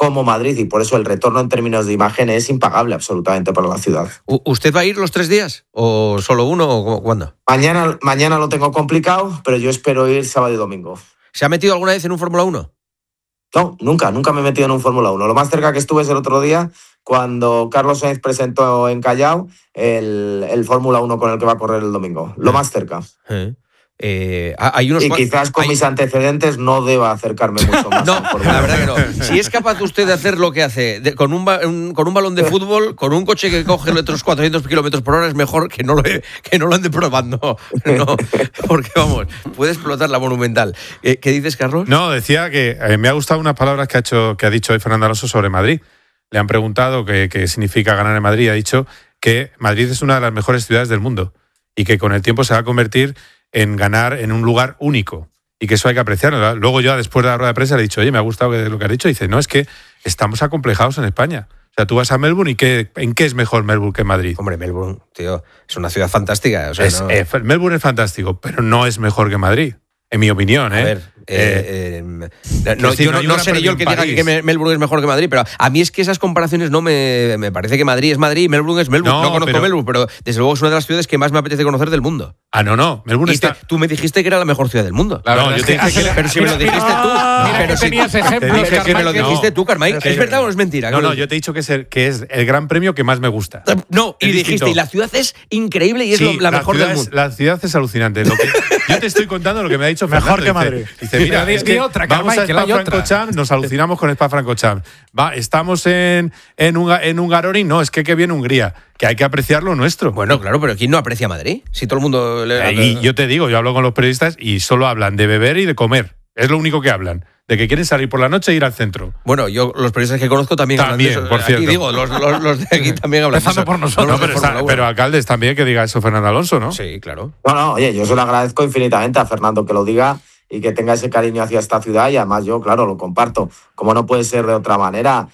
como Madrid, y por eso el retorno en términos de imagen es impagable absolutamente para la ciudad. ¿Usted va a ir los 3 días? ¿O solo uno? ¿O cuándo? Mañana lo tengo complicado, pero yo espero ir sábado y domingo. ¿Se ha metido alguna vez en un Fórmula 1? No, nunca me he metido en un Fórmula 1. Lo más cerca que estuve es el otro día, cuando Carlos Sainz presentó en Callao el Fórmula 1 con el que va a correr el domingo. Lo más cerca. Hay unos quizás con mis antecedentes no deba acercarme mucho más. No, la verdad que no. Si es capaz usted de hacer lo que hace con un balón de fútbol, con un coche que coge otros 400 kilómetros por hora, es mejor que no lo ande probando. No, porque vamos, puede explotar la Monumental. ¿Qué dices, Carlos? No, decía que me ha gustado unas palabras que ha dicho hoy Fernando Alonso sobre Madrid. Le han preguntado qué significa ganar en Madrid y ha dicho que Madrid es una de las mejores ciudades del mundo y que con el tiempo se va a convertir en ganar en un lugar único y que eso hay que apreciarlo, ¿verdad? Luego yo, después de la rueda de prensa, le he dicho, oye, me ha gustado lo que has dicho. Y dice, no, es que estamos acomplejados en España. O sea, tú vas a Melbourne y ¿en qué es mejor Melbourne que Madrid? Melbourne, tío, es una ciudad fantástica. O sea, Melbourne es fantástico, pero no es mejor que Madrid, en mi opinión, ¿eh? A ver, no seré yo el que diga que Melbourne es mejor que Madrid, pero a mí es que esas comparaciones no me parece que Madrid es Madrid y Melbourne es Melbourne. No conozco Melbourne, pero desde luego es una de las ciudades que más me apetece conocer del mundo. No. Melbourne está... Tú me dijiste que era la mejor ciudad del mundo. No, yo te dije que... Pero si me lo dijiste tú. Pero si tenías ejemplos, que me lo dijiste tú, Carmay. ¿Es verdad o no es mentira? No, yo te he dicho que es el gran premio que más me gusta. No, y dijiste, y la ciudad es increíble y es la mejor del mundo. La ciudad es alucinante. Yo te estoy contando lo que me ha dicho Fernando. Mejor que Madrid. Dice, mira, es que vamos a Spa-Francorchamps, nos alucinamos con Spa-Francorchamps. Estamos en Hungaroring, no, es que viene Hungría, que hay que apreciar lo nuestro. Bueno, claro, pero ¿quién no aprecia Madrid? Si todo el mundo... Y yo te digo, yo hablo con los periodistas y solo hablan de beber y de comer. Es lo único que hablan. De que quieren salir por la noche e ir al centro. Bueno, yo los periodistas que conozco también hablan de eso. Por cierto. Aquí digo, los de aquí también hablan de eso. Empezando por nosotros. Pero alcaldes también que diga eso Fernando Alonso, ¿no? Sí, claro. No, oye, yo se lo agradezco infinitamente a Fernando que lo diga y que tenga ese cariño hacia esta ciudad y además yo, claro, lo comparto. Como no puede ser de otra manera.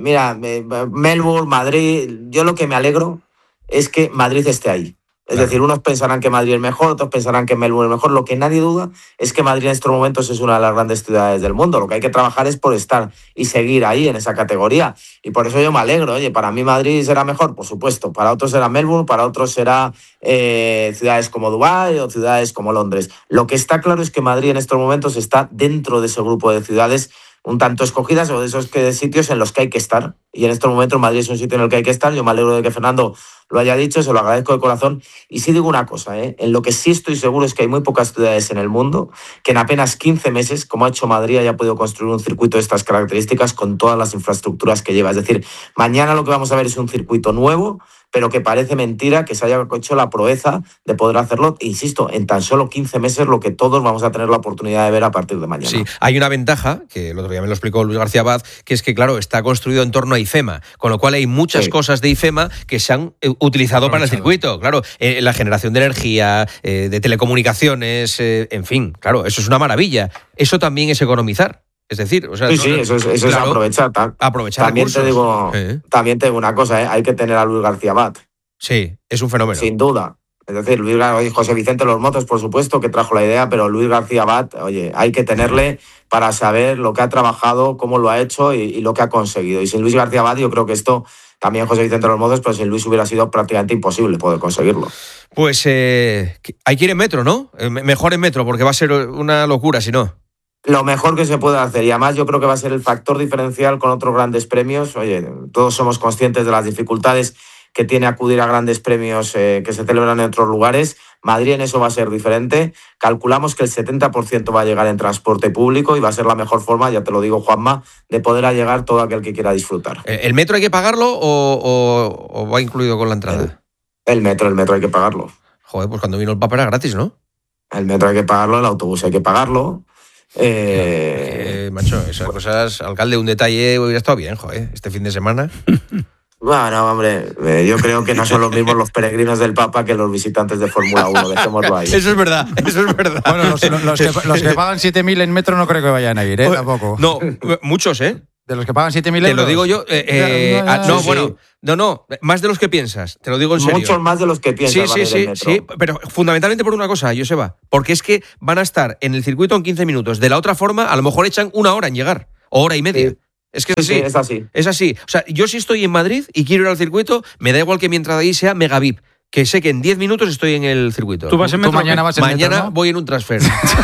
Melbourne, Madrid, yo lo que me alegro es que Madrid esté ahí. Es decir, unos pensarán que Madrid es mejor, otros pensarán que Melbourne es mejor. Lo que nadie duda es que Madrid en estos momentos es una de las grandes ciudades del mundo. Lo que hay que trabajar es por estar y seguir ahí en esa categoría. Y por eso yo me alegro. Oye, para mí Madrid será mejor, por supuesto. Para otros será Melbourne, para otros será ciudades como Dubái o ciudades como Londres. Lo que está claro es que Madrid en estos momentos está dentro de ese grupo de ciudades un tanto escogidas o de esos sitios en los que hay que estar. Y en estos momentos Madrid es un sitio en el que hay que estar. Yo me alegro de que Fernando lo haya dicho, se lo agradezco de corazón. Y sí digo una cosa, en lo que sí estoy seguro es que hay muy pocas ciudades en el mundo que en apenas 15 meses, como ha hecho Madrid, haya podido construir un circuito de estas características con todas las infraestructuras que lleva. Es decir, mañana lo que vamos a ver es un circuito nuevo, pero que parece mentira que se haya hecho la proeza de poder hacerlo, insisto, en tan solo 15 meses, lo que todos vamos a tener la oportunidad de ver a partir de mañana. Sí, hay una ventaja, que el otro día me lo explicó Luis García Abad, que es que, claro, está construido en torno a IFEMA, con lo cual hay muchas cosas de IFEMA que se han utilizado para el circuito. Claro, la generación de energía, de telecomunicaciones, en fin, claro, eso es una maravilla. Eso también es economizar. Es decir, eso es aprovechar. Aprovechar también recursos. También te digo una cosa, hay que tener a Luis García Abad. Sí, es un fenómeno. Sin duda. Es decir, José Vicente Los Mozos, por supuesto, que trajo la idea, pero Luis García Abad, oye, hay que tenerle para saber lo que ha trabajado, cómo lo ha hecho y lo que ha conseguido. Y sin Luis García Abad, yo creo que esto, también José Vicente Los Mozos, pero sin Luis hubiera sido prácticamente imposible poder conseguirlo. Pues hay que ir en metro, ¿no? Mejor en metro, porque va a ser una locura si no. Lo mejor que se puede hacer, y además yo creo que va a ser el factor diferencial con otros grandes premios. Oye, todos somos conscientes de las dificultades que tiene acudir a grandes premios que se celebran en otros lugares. Madrid en eso va a ser diferente. Calculamos que el 70% va a llegar en transporte público y va a ser la mejor forma, ya te lo digo, Juanma, de poder llegar todo aquel que quiera disfrutar. ¿El metro hay que pagarlo o va incluido con la entrada? El metro hay que pagarlo. Joder, pues cuando vino el Papa era gratis, ¿no? El metro hay que pagarlo, el autobús hay que pagarlo. Macho, esas cosas, alcalde, un detalle hubiera estado bien, joder, este fin de semana. Bueno, hombre, yo creo que no son los mismos los peregrinos del Papa que los visitantes de Fórmula 1, dejémoslo ahí. Eso es verdad. Bueno, los que pagan 7.000 en metro no creo que vayan a ir, tampoco. No, muchos, De los que pagan 7.000 euros. Te lo digo yo. No, más de los que piensas. Te lo digo en serio. Muchos más de los que piensas. Sí, pero fundamentalmente por una cosa, Joseba. Porque es que van a estar en el circuito en 15 minutos. De la otra forma, a lo mejor echan 1 hora en llegar. O hora y media. Es que es así. Sí, es así. Es así. O sea, yo si estoy en Madrid y quiero ir al circuito, me da igual que mi entrada ahí sea Mega VIP, que sé que en 10 minutos estoy en el circuito. ¿Tú vas en metro? Mañana vas en metro, Mañana ¿no? voy en un transfer.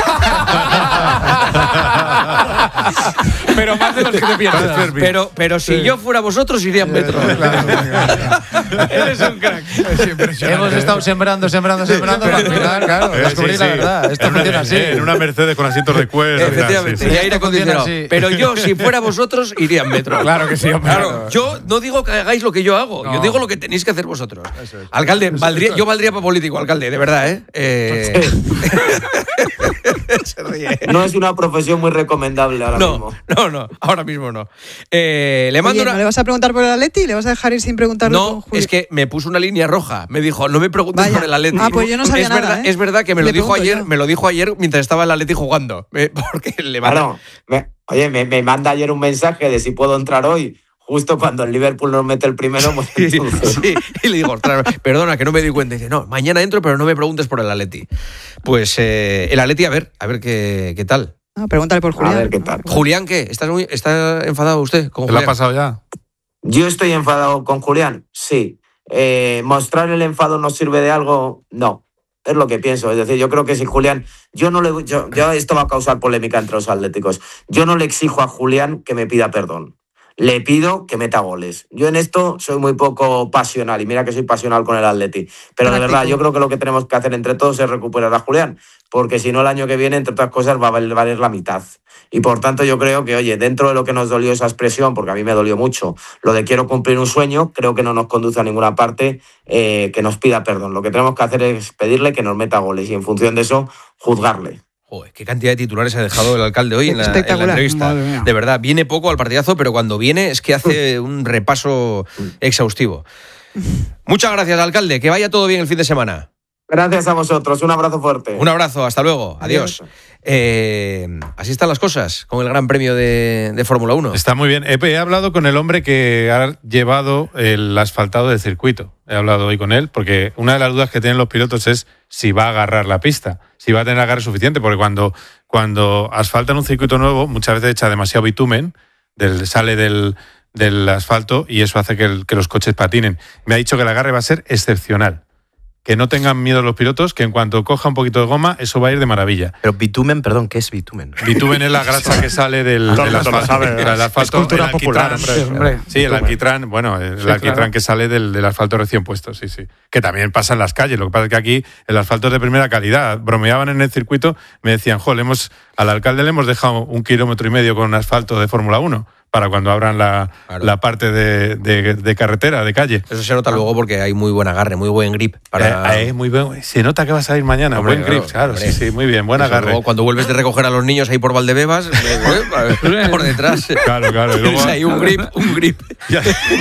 Pero más de los que te piensas. Pero si yo fuera vosotros, iría en metro. Eres un crack. Hemos estado sembrando, pero al final, claro, descubrí la verdad. Esto funciona así. En una Mercedes con asientos de cuero. Efectivamente, Sí, y aire acondicionado. Pero yo, si fuera vosotros, iría en metro. Claro que sí, hombre. Claro, yo no digo que hagáis lo que yo hago, yo digo lo que tenéis que hacer vosotros. Alcalde, yo valdría para político, alcalde, de verdad, ¿eh? Se ríe. No es una profesión muy recomendable ahora mismo. No, ahora mismo no. Le mando Oye, ¿no le vas a preguntar por el Atleti? ¿Le vas a dejar ir sin preguntarle con No, Julio? es que me puso una línea roja. Me dijo, no me preguntes Vaya. por el Atleti. Ah, pues yo no sabía es nada, verdad, ¿eh? Es verdad que me lo Le dijo pregunto ayer. yo. Me lo dijo ayer mientras estaba el Atleti jugando. Porque le manda. Claro, me manda ayer un mensaje de si puedo entrar hoy, justo cuando el Liverpool nos mete el primero. Pues entonces... Sí, y le digo, ostras, perdona, que no me di cuenta. Y dice, no, mañana entro, pero no me preguntes por el Atleti. Pues el Atleti, a ver qué tal. Ah, pregúntale por Julián. A ver qué tal. Julián, ¿qué? ¿Está enfadado usted con ¿Te lo ha Julián? pasado ya? Yo estoy enfadado con Julián, sí. ¿Mostrar el enfado nos sirve de algo? No. Es lo que pienso. Es decir, yo creo que si Julián... Yo esto va a causar polémica entre los atléticos. Yo no le exijo a Julián que me pida perdón. Le pido que meta goles. Yo en esto soy muy poco pasional, y mira que soy pasional con el Atleti. Pero de verdad, yo creo que lo que tenemos que hacer entre todos es recuperar a Julián, porque si no el año que viene, entre otras cosas, va a valer la mitad. Y por tanto yo creo que, oye, dentro de lo que nos dolió esa expresión, porque a mí me dolió mucho, lo de quiero cumplir un sueño, creo que no nos conduce a ninguna parte que nos pida perdón. Lo que tenemos que hacer es pedirle que nos meta goles y en función de eso, juzgarle. Joder, qué cantidad de titulares ha dejado el alcalde hoy en la entrevista. Madre mía. De verdad, viene poco al partidazo, pero cuando viene es que hace un repaso exhaustivo. Muchas gracias, alcalde. Que vaya todo bien el fin de semana. Gracias a vosotros. Un abrazo fuerte. Un abrazo, hasta luego. Adiós. Así están las cosas con el Gran Premio de Fórmula 1. Está muy bien. He hablado con el hombre que ha llevado el asfaltado del circuito. He hablado hoy con él porque una de las dudas que tienen los pilotos es si va a agarrar la pista, si va a tener agarre suficiente, porque cuando asfaltan un circuito nuevo muchas veces echa demasiado bitumen, sale del asfalto y eso hace que los coches patinen. Me ha dicho que el agarre va a ser excepcional. Que no tengan miedo los pilotos, que en cuanto coja un poquito de goma, eso va a ir de maravilla. Pero bitumen, perdón, ¿qué es bitumen? Bitumen es la grasa que sale del asfalto. El asfalto, Es cultura el popular, alquitrán. hombre. Sí, el alquitrán, bueno, el alquitrán que sale del asfalto recién puesto, sí. Que también pasa en las calles. Lo que pasa es que aquí el asfalto es de primera calidad. Bromeaban en el circuito, me decían, al alcalde le hemos dejado 1,5 kilómetros con asfalto de Fórmula 1 para cuando abran la parte de carretera, de calle. Eso se nota luego porque hay muy buen agarre, muy buen grip. Muy bien. Se nota que vas a ir mañana. Hombre, buen grip, claro. hombre. Sí, muy bien, buen Eso agarre. luego, cuando vuelves de recoger a los niños ahí por Valdebebas, por detrás. Claro. Y luego, Hay un grip. ya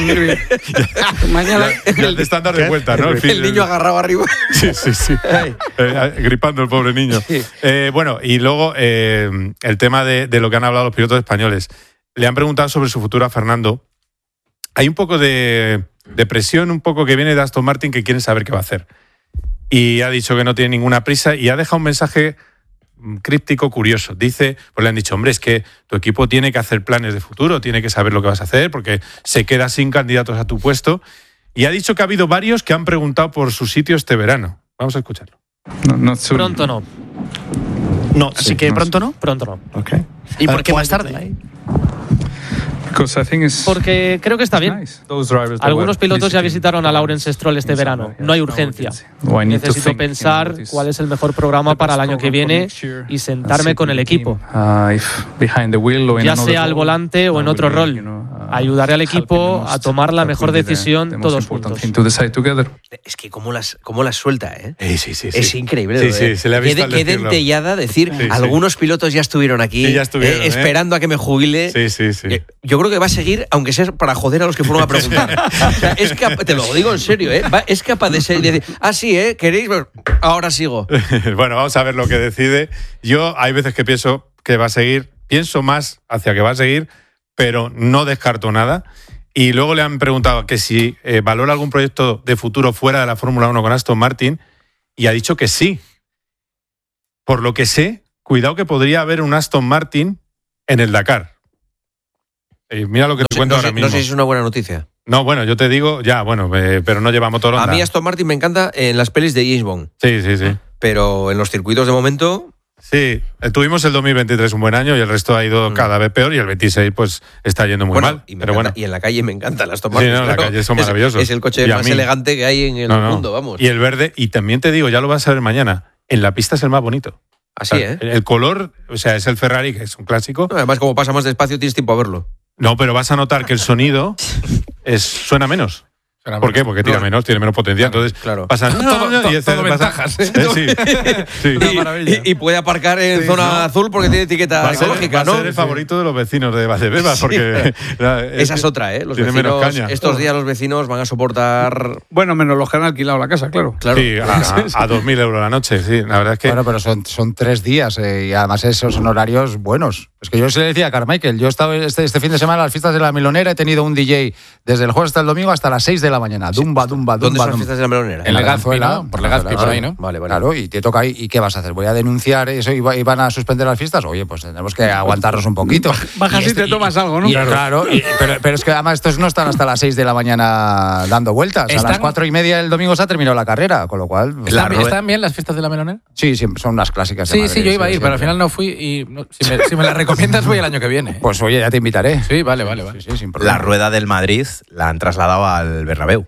te están dando de vuelta, ¿no? El niño agarrado arriba. Sí. Gripando el pobre niño. Sí. Bueno, y luego el tema de lo que han hablado los pilotos españoles. Le han preguntado sobre su futuro a Fernando. Hay un poco de presión, un poco que viene de Aston Martin, que quieren saber qué va a hacer. Y ha dicho que no tiene ninguna prisa y ha dejado un mensaje críptico, curioso. Dice, pues le han dicho, hombre, es que tu equipo tiene que hacer planes de futuro, tiene que saber lo que vas a hacer, porque se queda sin candidatos a tu puesto. Y ha dicho que ha habido varios que han preguntado por su sitio este verano. Vamos a escucharlo. Pronto no. No, así que pronto no. Pronto no. Okay. ¿Y por qué más tarde? Porque creo que está bien. Algunos pilotos ya visitaron a Lawrence Stroll este verano. No hay urgencia. Necesito pensar cuál es el mejor programa para el año que viene y sentarme con el equipo. Ya sea al volante o en otro rol. Ayudaré al equipo a tomar la mejor decisión todos juntos. Es que cómo las suelta, ¿eh? Sí. Es increíble. Sí, se le ha visto al Qué decirlo. dentellada decir, Sí. algunos pilotos ya estuvieron aquí, Sí, ya estuvieron, esperando a que me jubile. Sí. Yo creo que va a seguir, aunque sea para joder a los que fueron a preguntar. O sea, te lo digo en serio, ¿eh? Es capaz de decir, sí, ¿queréis? Ahora sigo. Bueno, vamos a ver lo que decide. Yo hay veces que pienso que va a seguir, pienso más hacia que va a seguir, pero no descarto nada. Y luego le han preguntado que si valora algún proyecto de futuro fuera de la Fórmula 1 con Aston Martin, y ha dicho que sí. Por lo que sé, cuidado que podría haber un Aston Martin en el Dakar. Mira lo que te cuento ahora mismo. No sé si es una buena noticia. No, bueno, yo te digo, pero no lleva motor Honda. A mí Aston Martin me encanta en las pelis de James Bond. Sí. Pero en los circuitos de momento... Sí, tuvimos el 2023 un buen año y el resto ha ido cada vez peor y el 26 pues está yendo muy mal. Y en la calle me encanta las Aston Martin. Sí, la calle son maravillosos. Es el coche más elegante que hay en el mundo, vamos. Y el verde, y también te digo, ya lo vas a ver mañana, en la pista es el más bonito. Así, ¿eh? El color, o sea, es el Ferrari, que es un clásico. No, además, como pasa más despacio, tienes tiempo a verlo. No, pero vas a notar que el sonido suena menos. ¿Por qué? Porque tiene menos potencia. Entonces, pasan todo ventajas. Sí. Y puede aparcar en zona azul porque tiene etiqueta ecológica, ¿no? Va a ser el favorito de los vecinos de Valdebebas, porque esa es otra, ¿eh? Los tiene vecinos, menos caña. estos días los vecinos van a soportar... Bueno, menos los que han alquilado la casa, claro. Sí, a 2.000 euros la noche, sí. La verdad es que... Bueno, pero son 3 días y además esos son horarios buenos. Es que yo se le decía a Carmichael, yo he estado este fin de semana a las fiestas de la Melonera, he tenido un DJ desde el jueves hasta el domingo hasta las 6 de la mañana. Dumba. ¿Dónde son las fiestas de la Melonera? En Leganzuela. Por Legazpi, por ahí, ¿no? Vale. Claro, y te toca ahí. ¿Y qué vas a hacer? ¿Voy a denunciar eso y van a suspender las fiestas? Oye, pues tenemos que aguantarnos un poquito. Bajas y te tomas algo, ¿no? Claro, pero es que además estos no están hasta las 6 de la mañana dando vueltas. A las 4:30 del domingo se ha terminado la carrera, con lo cual... ¿Están bien las fiestas de la Melonera? Sí, son unas clásicas de Madrid. Sí, yo iba a ir, pero al final no fui y si me las recomiendas voy el año que viene. Pues oye, ya te invitaré. Sí, vale. Sí, sin problema. La rueda del Madrid la han trasladado al Bernabéu.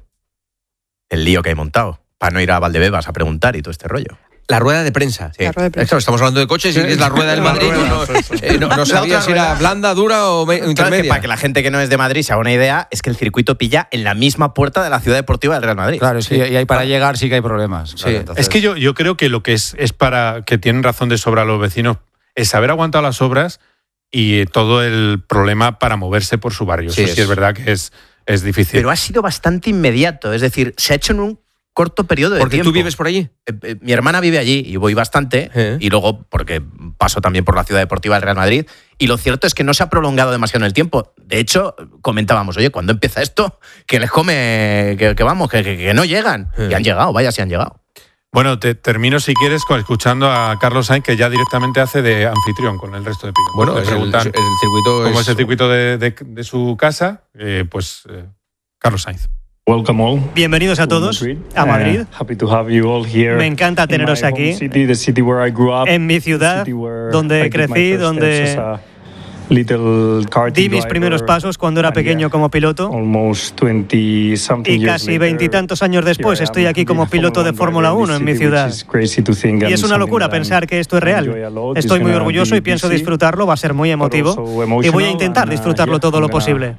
El lío que hay montado. Para no ir a Valdebebas a preguntar y todo este rollo. La rueda de prensa. Sí. La rueda de prensa. Claro, estamos hablando de coches y es la rueda del Madrid. No sabía si era blanda, dura o intermedia. Que para que la gente que no es de Madrid se haga una idea, es que el circuito pilla en la misma puerta de la ciudad deportiva del Real Madrid. Claro, sí, y ahí para llegar sí que hay problemas. Sí. Claro, entonces... Es que yo creo que lo que es para que tienen razón de sobra los vecinos es haber aguantado las obras y todo el problema para moverse por su barrio. Eso sí es verdad que es difícil. Pero ha sido bastante inmediato, es decir, se ha hecho en un corto periodo de tiempo. ¿Porque tú vives por allí? Mi hermana vive allí y voy bastante, y luego porque paso también por la ciudad deportiva del Real Madrid, y lo cierto es que no se ha prolongado demasiado en el tiempo. De hecho, comentábamos, oye, ¿cuándo empieza esto? Que les come, que no llegan. Y han llegado, vaya si han llegado. Bueno, te termino si quieres escuchando a Carlos Sainz, que ya directamente hace de anfitrión con el resto de pilotos. Bueno, el circuito cómo es el circuito de su casa, Carlos Sainz. Welcome all. Bienvenidos a todos a Madrid. Happy to have you all here. Me encanta teneros aquí. The city where I grew up, en mi ciudad, donde crecí, donde di mis primeros pasos cuando era pequeño como piloto. Y casi 20 y tantos años después estoy aquí como piloto de Fórmula 1 en mi ciudad. Y es una locura pensar que esto es real. Estoy muy orgulloso y pienso disfrutarlo, va a ser muy emotivo. Y voy a intentar disfrutarlo todo lo posible.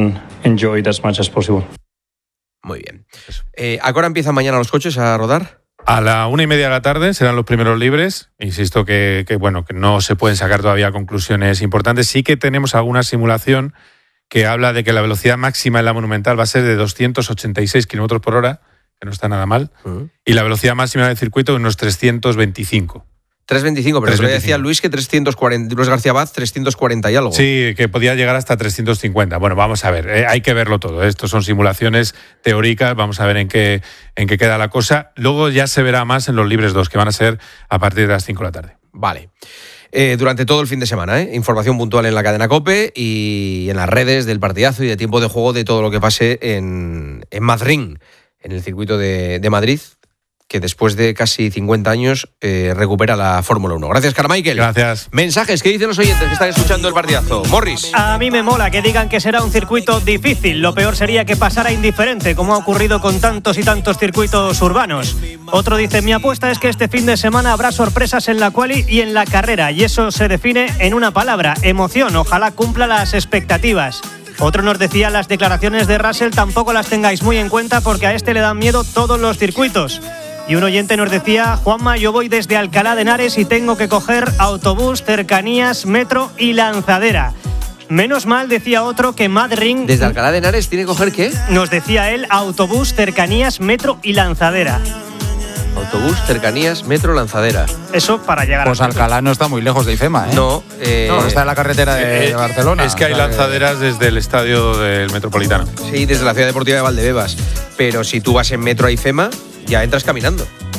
Muy bien. ¿A qué hora empiezan mañana los coches a rodar? A la 1:30 de la tarde serán los primeros libres. Insisto que no se pueden sacar todavía conclusiones importantes. Sí que tenemos alguna simulación que habla de que la velocidad máxima en la Monumental va a ser de 286 km por hora, que no está nada mal, y la velocidad máxima del circuito de unos 325. 325, pero le decía Luis que 340, Luis García Abad, 340 y algo. Sí, que podía llegar hasta 350. Bueno, vamos a ver, hay que verlo todo. Estos son simulaciones teóricas, vamos a ver en qué queda la cosa. Luego ya se verá más en los libres 2, que van a ser a partir de las 5 de la tarde. Vale. Durante todo el fin de semana, información puntual en la cadena COPE y en las redes del partidazo y de tiempo de juego de todo lo que pase en Madrid, en el circuito de Madrid, que después de casi 50 años recupera la Fórmula 1. Gracias, Carmichael. Gracias. Mensajes, ¿qué dicen los oyentes que están escuchando el partidazo? Morris. A mí me mola que digan que será un circuito difícil. Lo peor sería que pasara indiferente, como ha ocurrido con tantos y tantos circuitos urbanos. Otro dice, mi apuesta es que este fin de semana habrá sorpresas en la quali y en la carrera. Y eso se define en una palabra, emoción. Ojalá cumpla las expectativas. Otro nos decía, las declaraciones de Russell tampoco las tengáis muy en cuenta porque a este le dan miedo todos los circuitos. Y un oyente nos decía, Juanma, yo voy desde Alcalá de Henares y tengo que coger autobús, cercanías, metro y lanzadera. Menos mal, decía otro, que Madrid... ¿Desde Alcalá de Henares tiene que coger qué? Nos decía él, autobús, cercanías, metro y lanzadera. Autobús, cercanías, metro, lanzadera. Eso para llegar pues a Alcalá no está muy lejos de IFEMA, ¿eh? No, está en la carretera de Barcelona. Es que hay lanzaderas desde el estadio del Metropolitano. Sí, desde la ciudad deportiva de Valdebebas. Pero si tú vas en metro a IFEMA, ya entras caminando. O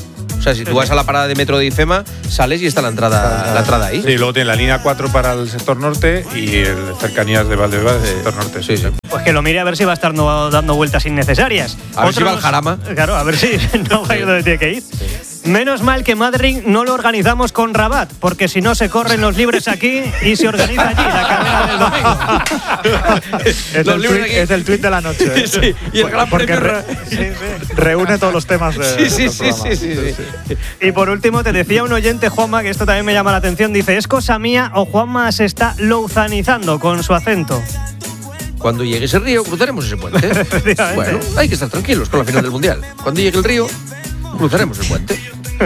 sea, si tú vas a la parada de metro de IFEMA, sales y está la entrada ahí. Sí, luego tiene la línea 4 para el sector norte y el cercanías de Valdebebas del sector norte. Sí. Pues que lo mire a ver si va a estar dando vueltas innecesarias. A ver si va al Jarama. Claro, a ver si no va a ir donde tiene que ir. Menos mal que Madrid no lo organizamos con Rabat, porque si no se corren los libres aquí y se organiza allí la carrera del domingo. Es el tuit de la noche. Sí, y el gran porque premio reúne todos los temas de sí. Y por último, te decía un oyente, Juanma, que esto también me llama la atención, dice, ¿es cosa mía o Juanma se está louzanizando con su acento? Cuando llegue ese río, cruzaremos ese puente. Bueno, hay que estar tranquilos con la final del Mundial. Cuando llegue el río, cruzaremos el puente.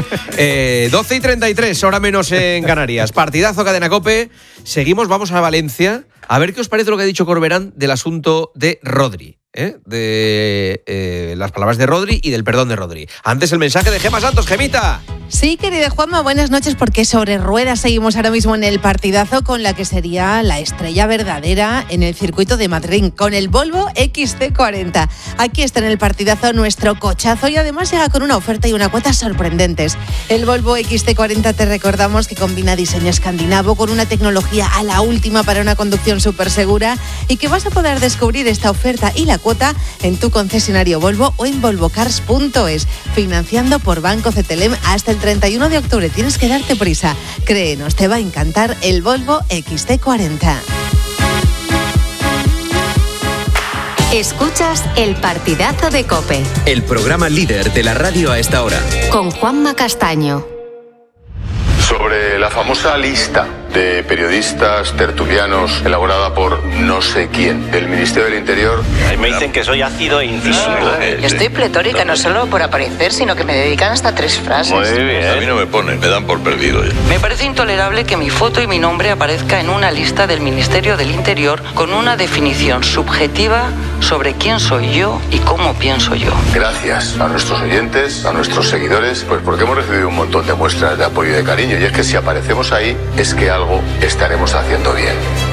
12:33, hora menos en Canarias. Partidazo, Cadena COPE. Seguimos, vamos a Valencia. A ver qué os parece lo que ha dicho Corberán del asunto de Rodri. De las palabras de Rodri y del perdón de Rodri. Antes el mensaje de Gemma Santos. Gemita. Sí, querida Juanma, buenas noches, porque sobre ruedas seguimos ahora mismo en el partidazo con la que sería la estrella verdadera en el circuito de Madrid, con el Volvo XC40. Aquí está en el partidazo nuestro cochazo y además llega con una oferta y una cuota sorprendentes. El Volvo XC40, te recordamos que combina diseño escandinavo con una tecnología a la última para una conducción súper segura y que vas a poder descubrir esta oferta y la cuota en tu concesionario Volvo o en volvocars.es, financiando por Banco Cetelem hasta el 31 de octubre. Tienes que darte prisa. Créenos, te va a encantar el Volvo XC40. Escuchas el partidazo de COPE. El programa líder de la radio a esta hora. Con Juanma Castaño. Sobre la famosa lista de periodistas tertulianos elaborada por no sé quién del Ministerio del Interior. Ahí me dicen que soy ácido e incisivo. Estoy pletórica, no solo por aparecer, sino que me dedican hasta 3 frases. Muy bien. A mí no me ponen, me dan por perdido ya. Me parece intolerable que mi foto y mi nombre aparezca en una lista del Ministerio del Interior con una definición subjetiva sobre quién soy yo y cómo pienso yo. Gracias a nuestros oyentes, a nuestros seguidores, pues porque hemos recibido un montón de muestras de apoyo y de cariño. Y es que si aparecemos ahí, es que algo estaremos haciendo bien.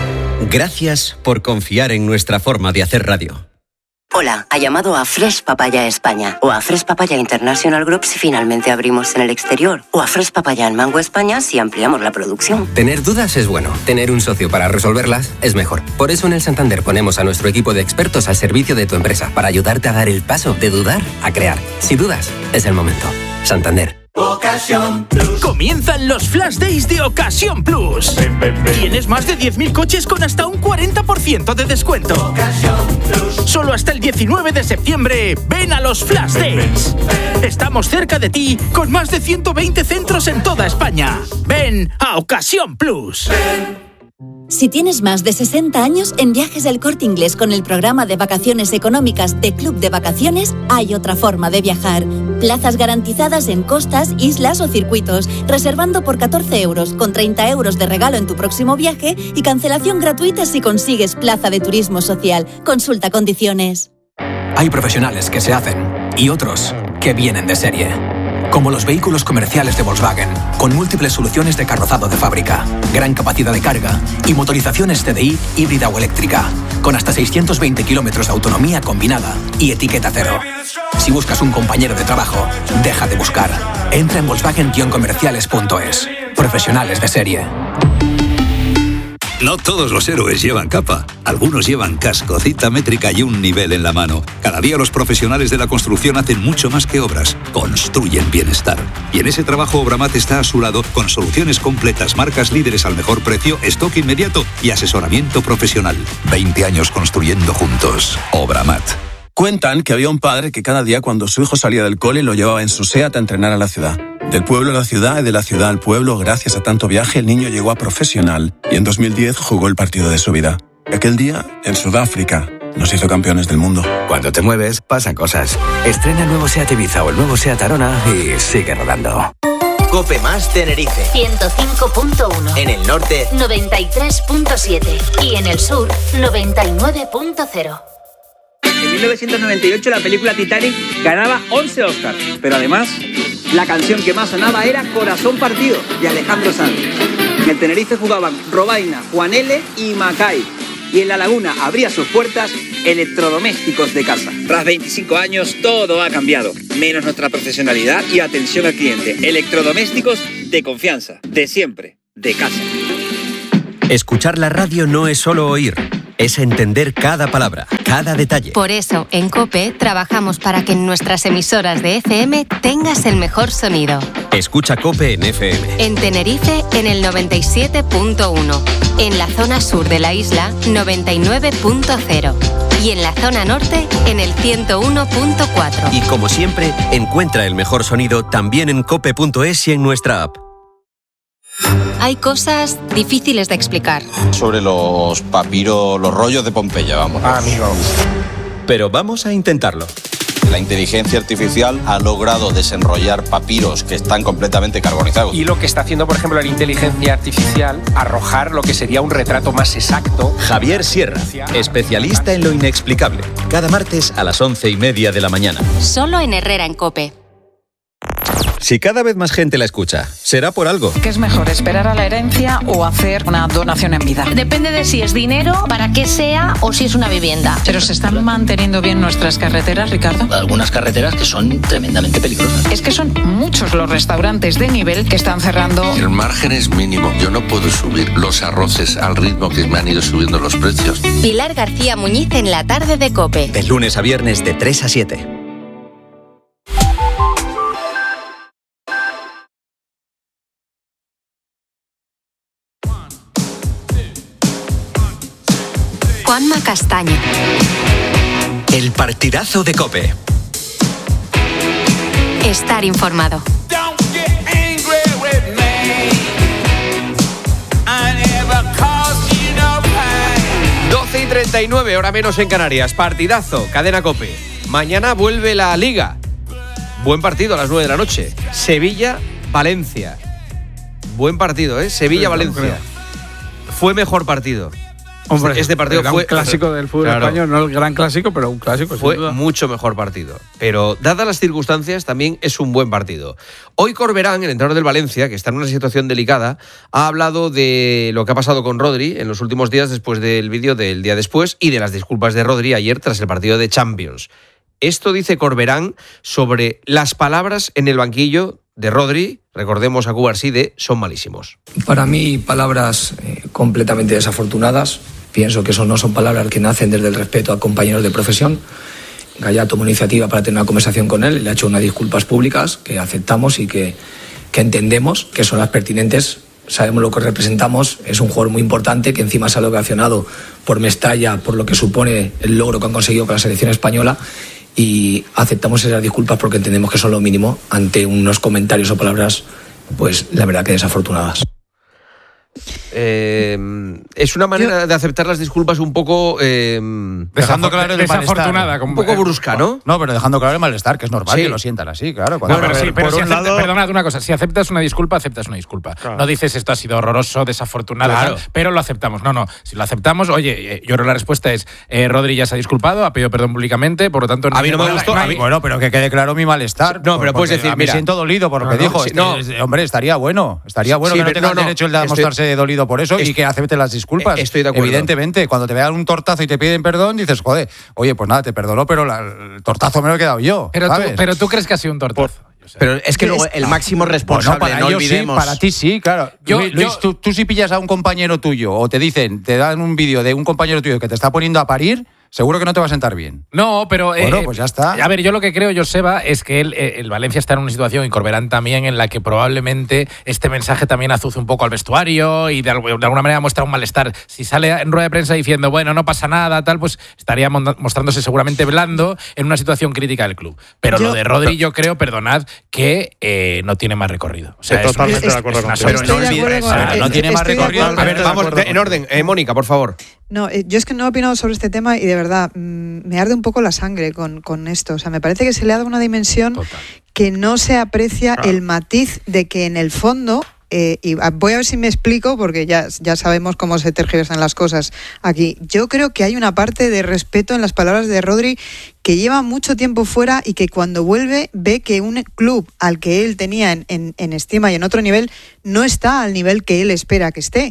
Gracias por confiar en nuestra forma de hacer radio. Hola, ha llamado a Fresh Papaya España o a Fresh Papaya International Group si finalmente abrimos en el exterior o a Fresh Papaya en Mango España si ampliamos la producción. Tener dudas es bueno, tener un socio para resolverlas es mejor. Por eso en el Santander ponemos a nuestro equipo de expertos al servicio de tu empresa para ayudarte a dar el paso de dudar a crear. Si dudas, es el momento. Santander. Ocasión Plus. Comienzan los Flash Days de Ocasión Plus. Tienes más de 10.000 coches con hasta un 40% de descuento. Ocasión Plus. Solo hasta el 19 de septiembre. Ven a los Flash Days. Estamos cerca de ti con más de 120 centros en toda España. Ven a Ocasión Plus. Si tienes más de 60 años, en Viajes del Corte Inglés con el programa de vacaciones económicas de Club de Vacaciones, hay otra forma de viajar. Plazas garantizadas en costas, islas o circuitos, reservando por 14 euros, con 30 euros de regalo en tu próximo viaje y cancelación gratuita si consigues plaza de turismo social. Consulta condiciones. Hay profesionales que se hacen y otros que vienen de serie. Como los vehículos comerciales de Volkswagen, con múltiples soluciones de carrozado de fábrica, gran capacidad de carga y motorizaciones TDI híbrida o eléctrica, con hasta 620 kilómetros de autonomía combinada y etiqueta cero. Si buscas un compañero de trabajo, deja de buscar. Entra en Volkswagen-comerciales.es. Profesionales de serie. No todos los héroes llevan capa. Algunos llevan casco, cita métrica y un nivel en la mano. Cada día los profesionales de la construcción hacen mucho más que obras. Construyen bienestar. Y en ese trabajo Obramat está a su lado con soluciones completas, marcas líderes al mejor precio, stock inmediato y asesoramiento profesional. 20 años construyendo juntos. Obramat. Cuentan que había un padre que cada día cuando su hijo salía del cole lo llevaba en su SEAT a entrenar a la ciudad. Del pueblo a la ciudad y de la ciudad al pueblo, gracias a tanto viaje, el niño llegó a profesional y en 2010 jugó el partido de su vida. Aquel día, en Sudáfrica, nos hizo campeones del mundo. Cuando te mueves, pasan cosas. Estrena el nuevo SEAT Ibiza o el nuevo SEAT Arona y sigue rodando. Cope Más Tenerife 105.1. En el norte 93.7 y en el sur 99.0. En 1998 la película Titanic ganaba 11 Oscars, pero además la canción que más sonaba era Corazón Partido de Alejandro Sanz. En el Tenerife jugaban Robaina, Juan L. y Macay. y en La Laguna abría sus puertas Electrodomésticos de Casa. Tras 25 años todo ha cambiado, menos nuestra profesionalidad y atención al cliente. Electrodomésticos de confianza, de siempre, de casa. Escuchar la radio no es solo oír, es entender cada palabra, cada detalle. Por eso, en COPE trabajamos para que en nuestras emisoras de FM tengas el mejor sonido. Escucha COPE en FM. En Tenerife, en el 97.1. En la zona sur de la isla, 99.0. Y en la zona norte, en el 101.4. Y como siempre, encuentra el mejor sonido también en cope.es y en nuestra app. Hay cosas difíciles de explicar. Sobre los papiros, los rollos de Pompeya, vamos. Amigo. Pero vamos a intentarlo. La inteligencia artificial ha logrado desenrollar papiros que están completamente carbonizados. Y lo que está haciendo, por ejemplo, la inteligencia artificial, arrojar lo que sería un retrato más exacto. Javier Sierra, especialista en lo inexplicable. Cada martes a las 11:30 de la mañana. Solo en Herrera en COPE. Si cada vez más gente la escucha, será por algo. ¿Qué es mejor, esperar a la herencia o hacer una donación en vida? Depende de si es dinero, para qué sea o si es una vivienda. ¿Pero se están manteniendo bien nuestras carreteras, Ricardo? Algunas carreteras que son tremendamente peligrosas. Es que son muchos los restaurantes de nivel que están cerrando. El margen es mínimo. Yo no puedo subir los arroces al ritmo que me han ido subiendo los precios. Pilar García Muñiz en la tarde de COPE. De lunes a viernes de 3 a 7. Juanma Castaño. El partidazo de COPE. Estar informado. 12:39, hora menos en Canarias. Partidazo, cadena COPE. Mañana vuelve la Liga. Buen partido a las 9 de la noche. Sevilla-Valencia. Buen partido, ¿eh? Sevilla-Valencia. Fue mejor partido. Hombre, este partido era fue un clásico del fútbol español, no el gran clásico, pero un clásico. Fue mucho mejor partido. Pero dadas las circunstancias, también es un buen partido. Hoy Corberán, el entrenador del Valencia, que está en una situación delicada, ha hablado de lo que ha pasado con Rodri en los últimos días después del vídeo del día después y de las disculpas de Rodri ayer tras el partido de Champions. Esto dice Corberán sobre las palabras en el banquillo de Rodri, recordemos a Cubarsí, son malísimos. Para mí, palabras completamente desafortunadas. Pienso que eso no son palabras que nacen desde el respeto a compañeros de profesión. Gallá tomó iniciativa para tener una conversación con él, le ha hecho unas disculpas públicas que aceptamos y que entendemos que son las pertinentes. Sabemos lo que representamos, es un jugador muy importante que encima se ha ovacionado por Mestalla, por lo que supone el logro que han conseguido con la selección española, y aceptamos esas disculpas porque entendemos que son lo mínimo ante unos comentarios o palabras, pues la verdad que desafortunadas. Es una manera de aceptar las disculpas un poco dejando claro el desafortunada, un poco brusca, ¿no? No, pero dejando claro el malestar, que es normal que lo sientan así, claro. No, pero sí, pero perdonad una cosa, si aceptas una disculpa, aceptas una disculpa. Claro. No dices esto ha sido horroroso, desafortunado, claro, pero lo aceptamos. No, si lo aceptamos, oye, yo creo que la respuesta es Rodri ya se ha disculpado, ha pedido perdón públicamente, por lo tanto a mí no me gustó. Bueno, pero que quede claro mi malestar. No, pero puedes decir, me siento dolido por lo que dijo. Hombre, estaría bueno que no tenga el derecho de mostrarse dolido por eso y que acepte las disculpas. Estoy de acuerdo. Evidentemente, cuando te vean un tortazo y te piden perdón, dices, joder, oye, pues nada, te perdono, pero el tortazo me lo he quedado yo. Pero tú crees que ha sido un tortazo. Pero es que luego el máximo responsable, para no ellos olvidemos. Sí, para ti sí, claro. Luis, tú si pillas a un compañero tuyo o te dan un vídeo de un compañero tuyo que te está poniendo a parir, seguro que no te va a sentar bien. No, pero... Bueno, pues ya está. A ver, yo lo que creo, Joseba, es que el Valencia está en una situación, y Corberán también, en la que probablemente este mensaje también azuce un poco al vestuario y de alguna manera muestra un malestar. Si sale en rueda de prensa diciendo, bueno, no pasa nada, tal, pues estaría mostrándose seguramente blando en una situación crítica del club. Pero lo de Rodri, yo creo, perdonad, que no tiene más recorrido. O sea, totalmente de acuerdo contigo. No tiene más recorrido. A ver, vamos en orden. Mónica, por favor. No, yo es que no he opinado sobre este tema y de verdad me arde un poco la sangre con esto. O sea, me parece que se le ha dado una dimensión que no se aprecia el matiz de que en el fondo, y voy a ver si me explico porque ya sabemos cómo se tergiversan las cosas aquí. Yo creo que hay una parte de respeto en las palabras de Rodri que lleva mucho tiempo fuera y que cuando vuelve ve que un club al que él tenía en estima y en otro nivel no está al nivel que él espera que esté.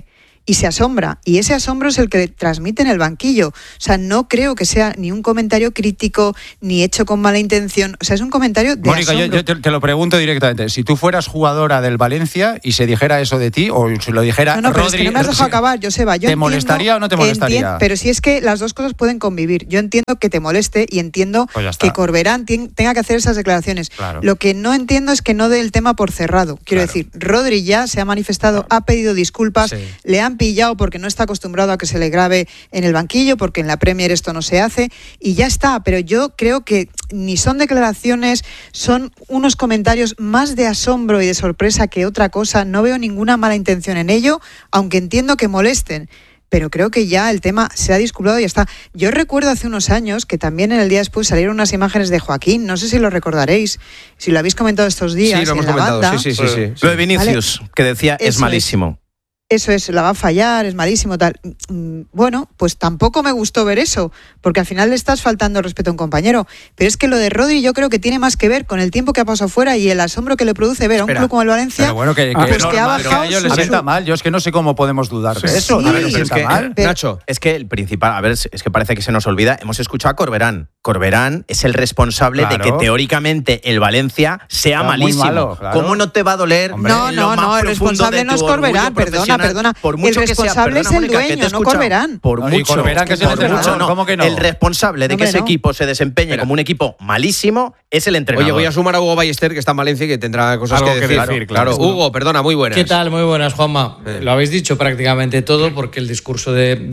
y se asombra. Y ese asombro es el que transmite en el banquillo. O sea, no creo que sea ni un comentario crítico, ni hecho con mala intención. O sea, es un comentario de Mónica, asombro. yo te lo pregunto directamente. Si tú fueras jugadora del Valencia y se dijera eso de ti, o si lo dijera No, pero Rodri, es que no me has dejado acabar, Joseba. Yo ¿te molestaría o no te molestaría? Pero si es que las dos cosas pueden convivir. Yo entiendo que te moleste y entiendo que Corberán tenga que hacer esas declaraciones. Claro. Lo que no entiendo es que no dé el tema por cerrado. Quiero decir, Rodri ya se ha manifestado, ha pedido disculpas, le han pillado porque no está acostumbrado a que se le grabe en el banquillo, porque en la Premier esto no se hace, y ya está. Pero yo creo que ni son declaraciones, son unos comentarios más de asombro y de sorpresa que otra cosa. No veo ninguna mala intención en ello, aunque entiendo que molesten. Pero creo que ya el tema se ha disculpado y ya está. Yo recuerdo hace unos años que también en el día después salieron unas imágenes de Joaquín, no sé si lo recordaréis, si lo habéis comentado estos días. Sí, lo hemos comentado, banda. sí. Lo de Vinicius, que decía, es malísimo. Eso es, la va a fallar, es malísimo, tal. Bueno, pues tampoco me gustó ver eso, porque al final le estás faltando respeto a un compañero. Pero es que lo de Rodri yo creo que tiene más que ver con el tiempo que ha pasado fuera y el asombro que le produce ver a un club como el Valencia. Pero bueno, que ha bajado. A ellos les sienta mal. Yo es que no sé cómo podemos dudar de eso. Sí, les sienta mal. Nacho, es que el principal, a ver, es que parece que se nos olvida, hemos escuchado a Corberán. Corberán es el responsable de que teóricamente el Valencia sea malísimo. Malo, claro. ¿Cómo no te va a doler? No, el responsable no es Corberán, perdona. Por mucho el responsable es el dueño, no Corberán. Por mucho, Corberán, que es el entrenador, ¿cómo que no? El responsable de que ese equipo se desempeñe como un equipo malísimo es el entrenador. Oye, voy a sumar a Hugo Ballester, que está en Valencia y que tendrá cosas algo que decir. Claro. Hugo, perdona, muy buenas. ¿Qué tal? Muy buenas, Juanma. Lo habéis dicho prácticamente todo, porque el discurso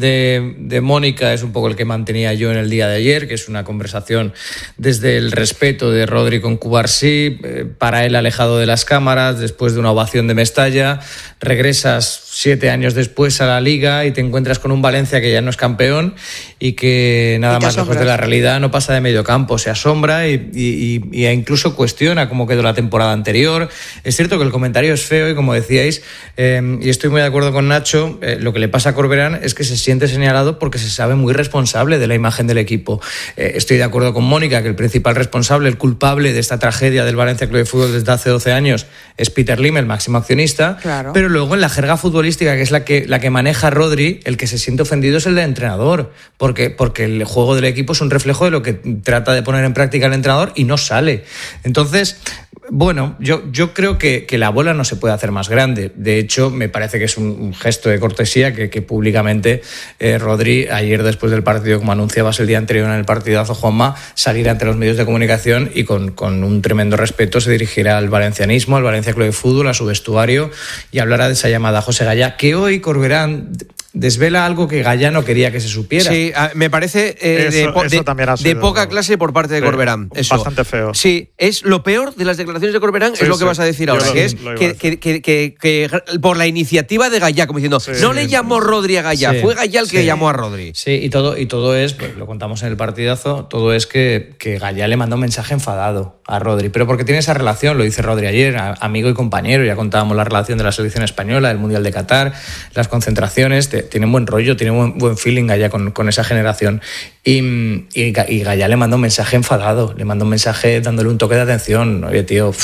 de Mónica es un poco el que mantenía yo en el día de ayer, que es una conversación desde el respeto de Rodri con Cubarsí, para él alejado de las cámaras, después de una ovación de Mestalla, regresas 7 años después a la Liga y te encuentras con un Valencia que ya no es campeón y que nada más lejos de la realidad no pasa de medio campo, se asombra y incluso cuestiona cómo quedó la temporada anterior. Es cierto que el comentario es feo y, como decíais, y estoy muy de acuerdo con Nacho, lo que le pasa a Corberán es que se siente señalado porque se sabe muy responsable de la imagen del equipo. Estoy de acuerdo con Mónica que el principal responsable, el culpable de esta tragedia del Valencia Club de Fútbol desde hace 12 años es Peter Lim, el máximo accionista, pero luego en la jerga futbolística, que es la que maneja Rodri, el que se siente ofendido es el del entrenador, porque el juego del equipo es un reflejo de lo que trata de poner en práctica el entrenador y no sale. Entonces, bueno, yo creo que la bola no se puede hacer más grande. De hecho, me parece que es un gesto de cortesía que públicamente Rodri, ayer después del partido, como anunciabas el día anterior en el partidazo, Juanma, salir ante los medios de comunicación y con un tremendo respeto se dirigirá al valencianismo, al Valencia Club de Fútbol, a su vestuario, y hablará de esa llamada a José Gallá, que hoy Corberán desvela algo que Gallá no quería que se supiera. Sí, me parece de poca clase por parte de Corberán. Eso. Bastante feo. Sí, es lo peor de las declaraciones de Corberán, es lo que vas a decir ahora, que es que por la iniciativa de Gallá, como diciendo, no le llamó Rodri a Gallá, fue Gallá el que llamó a Rodri. Sí, y todo es, pues, lo contamos en el partidazo, todo es que Gallá le mandó un mensaje enfadado a Rodri, pero porque tiene esa relación, lo dice Rodri ayer, amigo y compañero, ya contábamos la relación de la selección española, del Mundial de Qatar, las concentraciones, tienen buen rollo, tienen buen feeling Gallá con esa generación. Y Gallá le mandó un mensaje enfadado, le mandó un mensaje dándole un toque de atención. Oye, tío,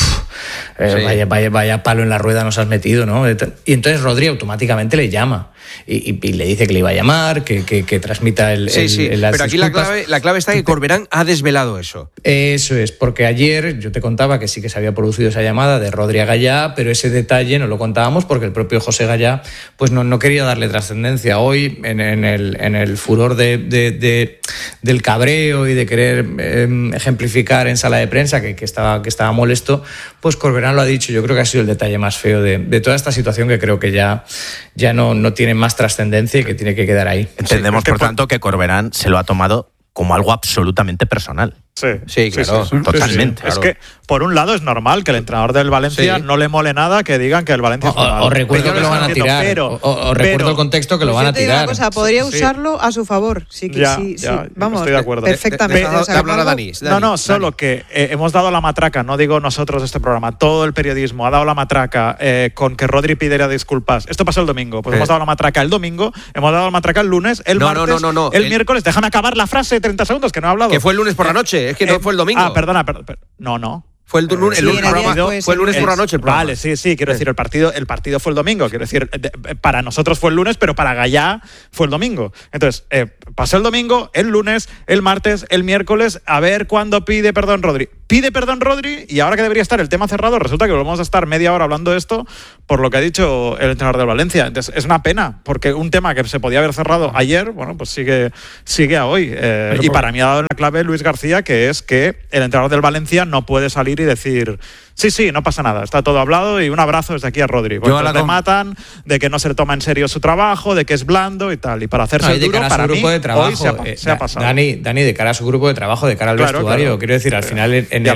vaya palo en la rueda nos has metido, ¿no? Y entonces Rodri automáticamente le llama y le dice que le iba a llamar, que transmita las pero aquí disculpas. la clave está que Corberán ha desvelado eso. Eso es, porque ayer yo te contaba que sí que se había producido esa llamada de Rodri a Gallá, pero ese detalle no lo contábamos porque el propio José Gallá pues no quería darle trascendencia. Hoy, en el furor del cabreo y de querer ejemplificar en sala de prensa que estaba molesto, pues Corberán lo ha dicho. Yo creo que ha sido el detalle más feo de toda esta situación, que creo que ya no tiene más trascendencia y que tiene que quedar ahí. Entendemos, por tanto, que Corberán se lo ha tomado como algo absolutamente personal. Sí, claro. Totalmente. Es que, por un lado, es normal que el entrenador del Valencia no le mole nada que digan que el Valencia es mal. Os recuerdo que lo van a tirar. Os recuerdo el contexto que lo van a tirar. Una cosa, podría usarlo a su favor. Sí, vamos, estoy de acuerdo. Perfectamente. Hablar a Dani. Solo que hemos dado la matraca, no digo nosotros de este programa, todo el periodismo ha dado la matraca con que Rodri pidiera disculpas. Esto pasó el domingo. Pues hemos dado la matraca el domingo, hemos dado la matraca el lunes, el martes, el miércoles. Dejan acabar la frase de 30 segundos que no he hablado. Que fue el lunes por la noche. Es que no fue el domingo. Perdona. No. Fue el lunes, fue el lunes por la noche el programa. Vale, sí, quiero decir, el partido fue el domingo. Quiero decir, para nosotros fue el lunes, pero para Gallá fue el domingo. Entonces, pasó el domingo, el lunes, el martes, el miércoles, a ver cuándo pide perdón Rodri. Pide perdón Rodri y ahora que debería estar el tema cerrado, resulta que volvemos a estar media hora hablando de esto por lo que ha dicho el entrenador del Valencia. Entonces, es una pena, porque un tema que se podía haber cerrado ayer, bueno, pues sigue a hoy. Y para mí ha dado en la clave Luis García, que es que el entrenador del Valencia no puede salir y decir sí, no pasa nada, está todo hablado y un abrazo desde aquí a Rodri. Porque le matan, de que no se le toma en serio su trabajo, de que es blando y tal. Y para hacerse el duro, para mí, hoy se ha pasado. Dani, de cara a su grupo de trabajo, de cara al vestuario, quiero decir, al final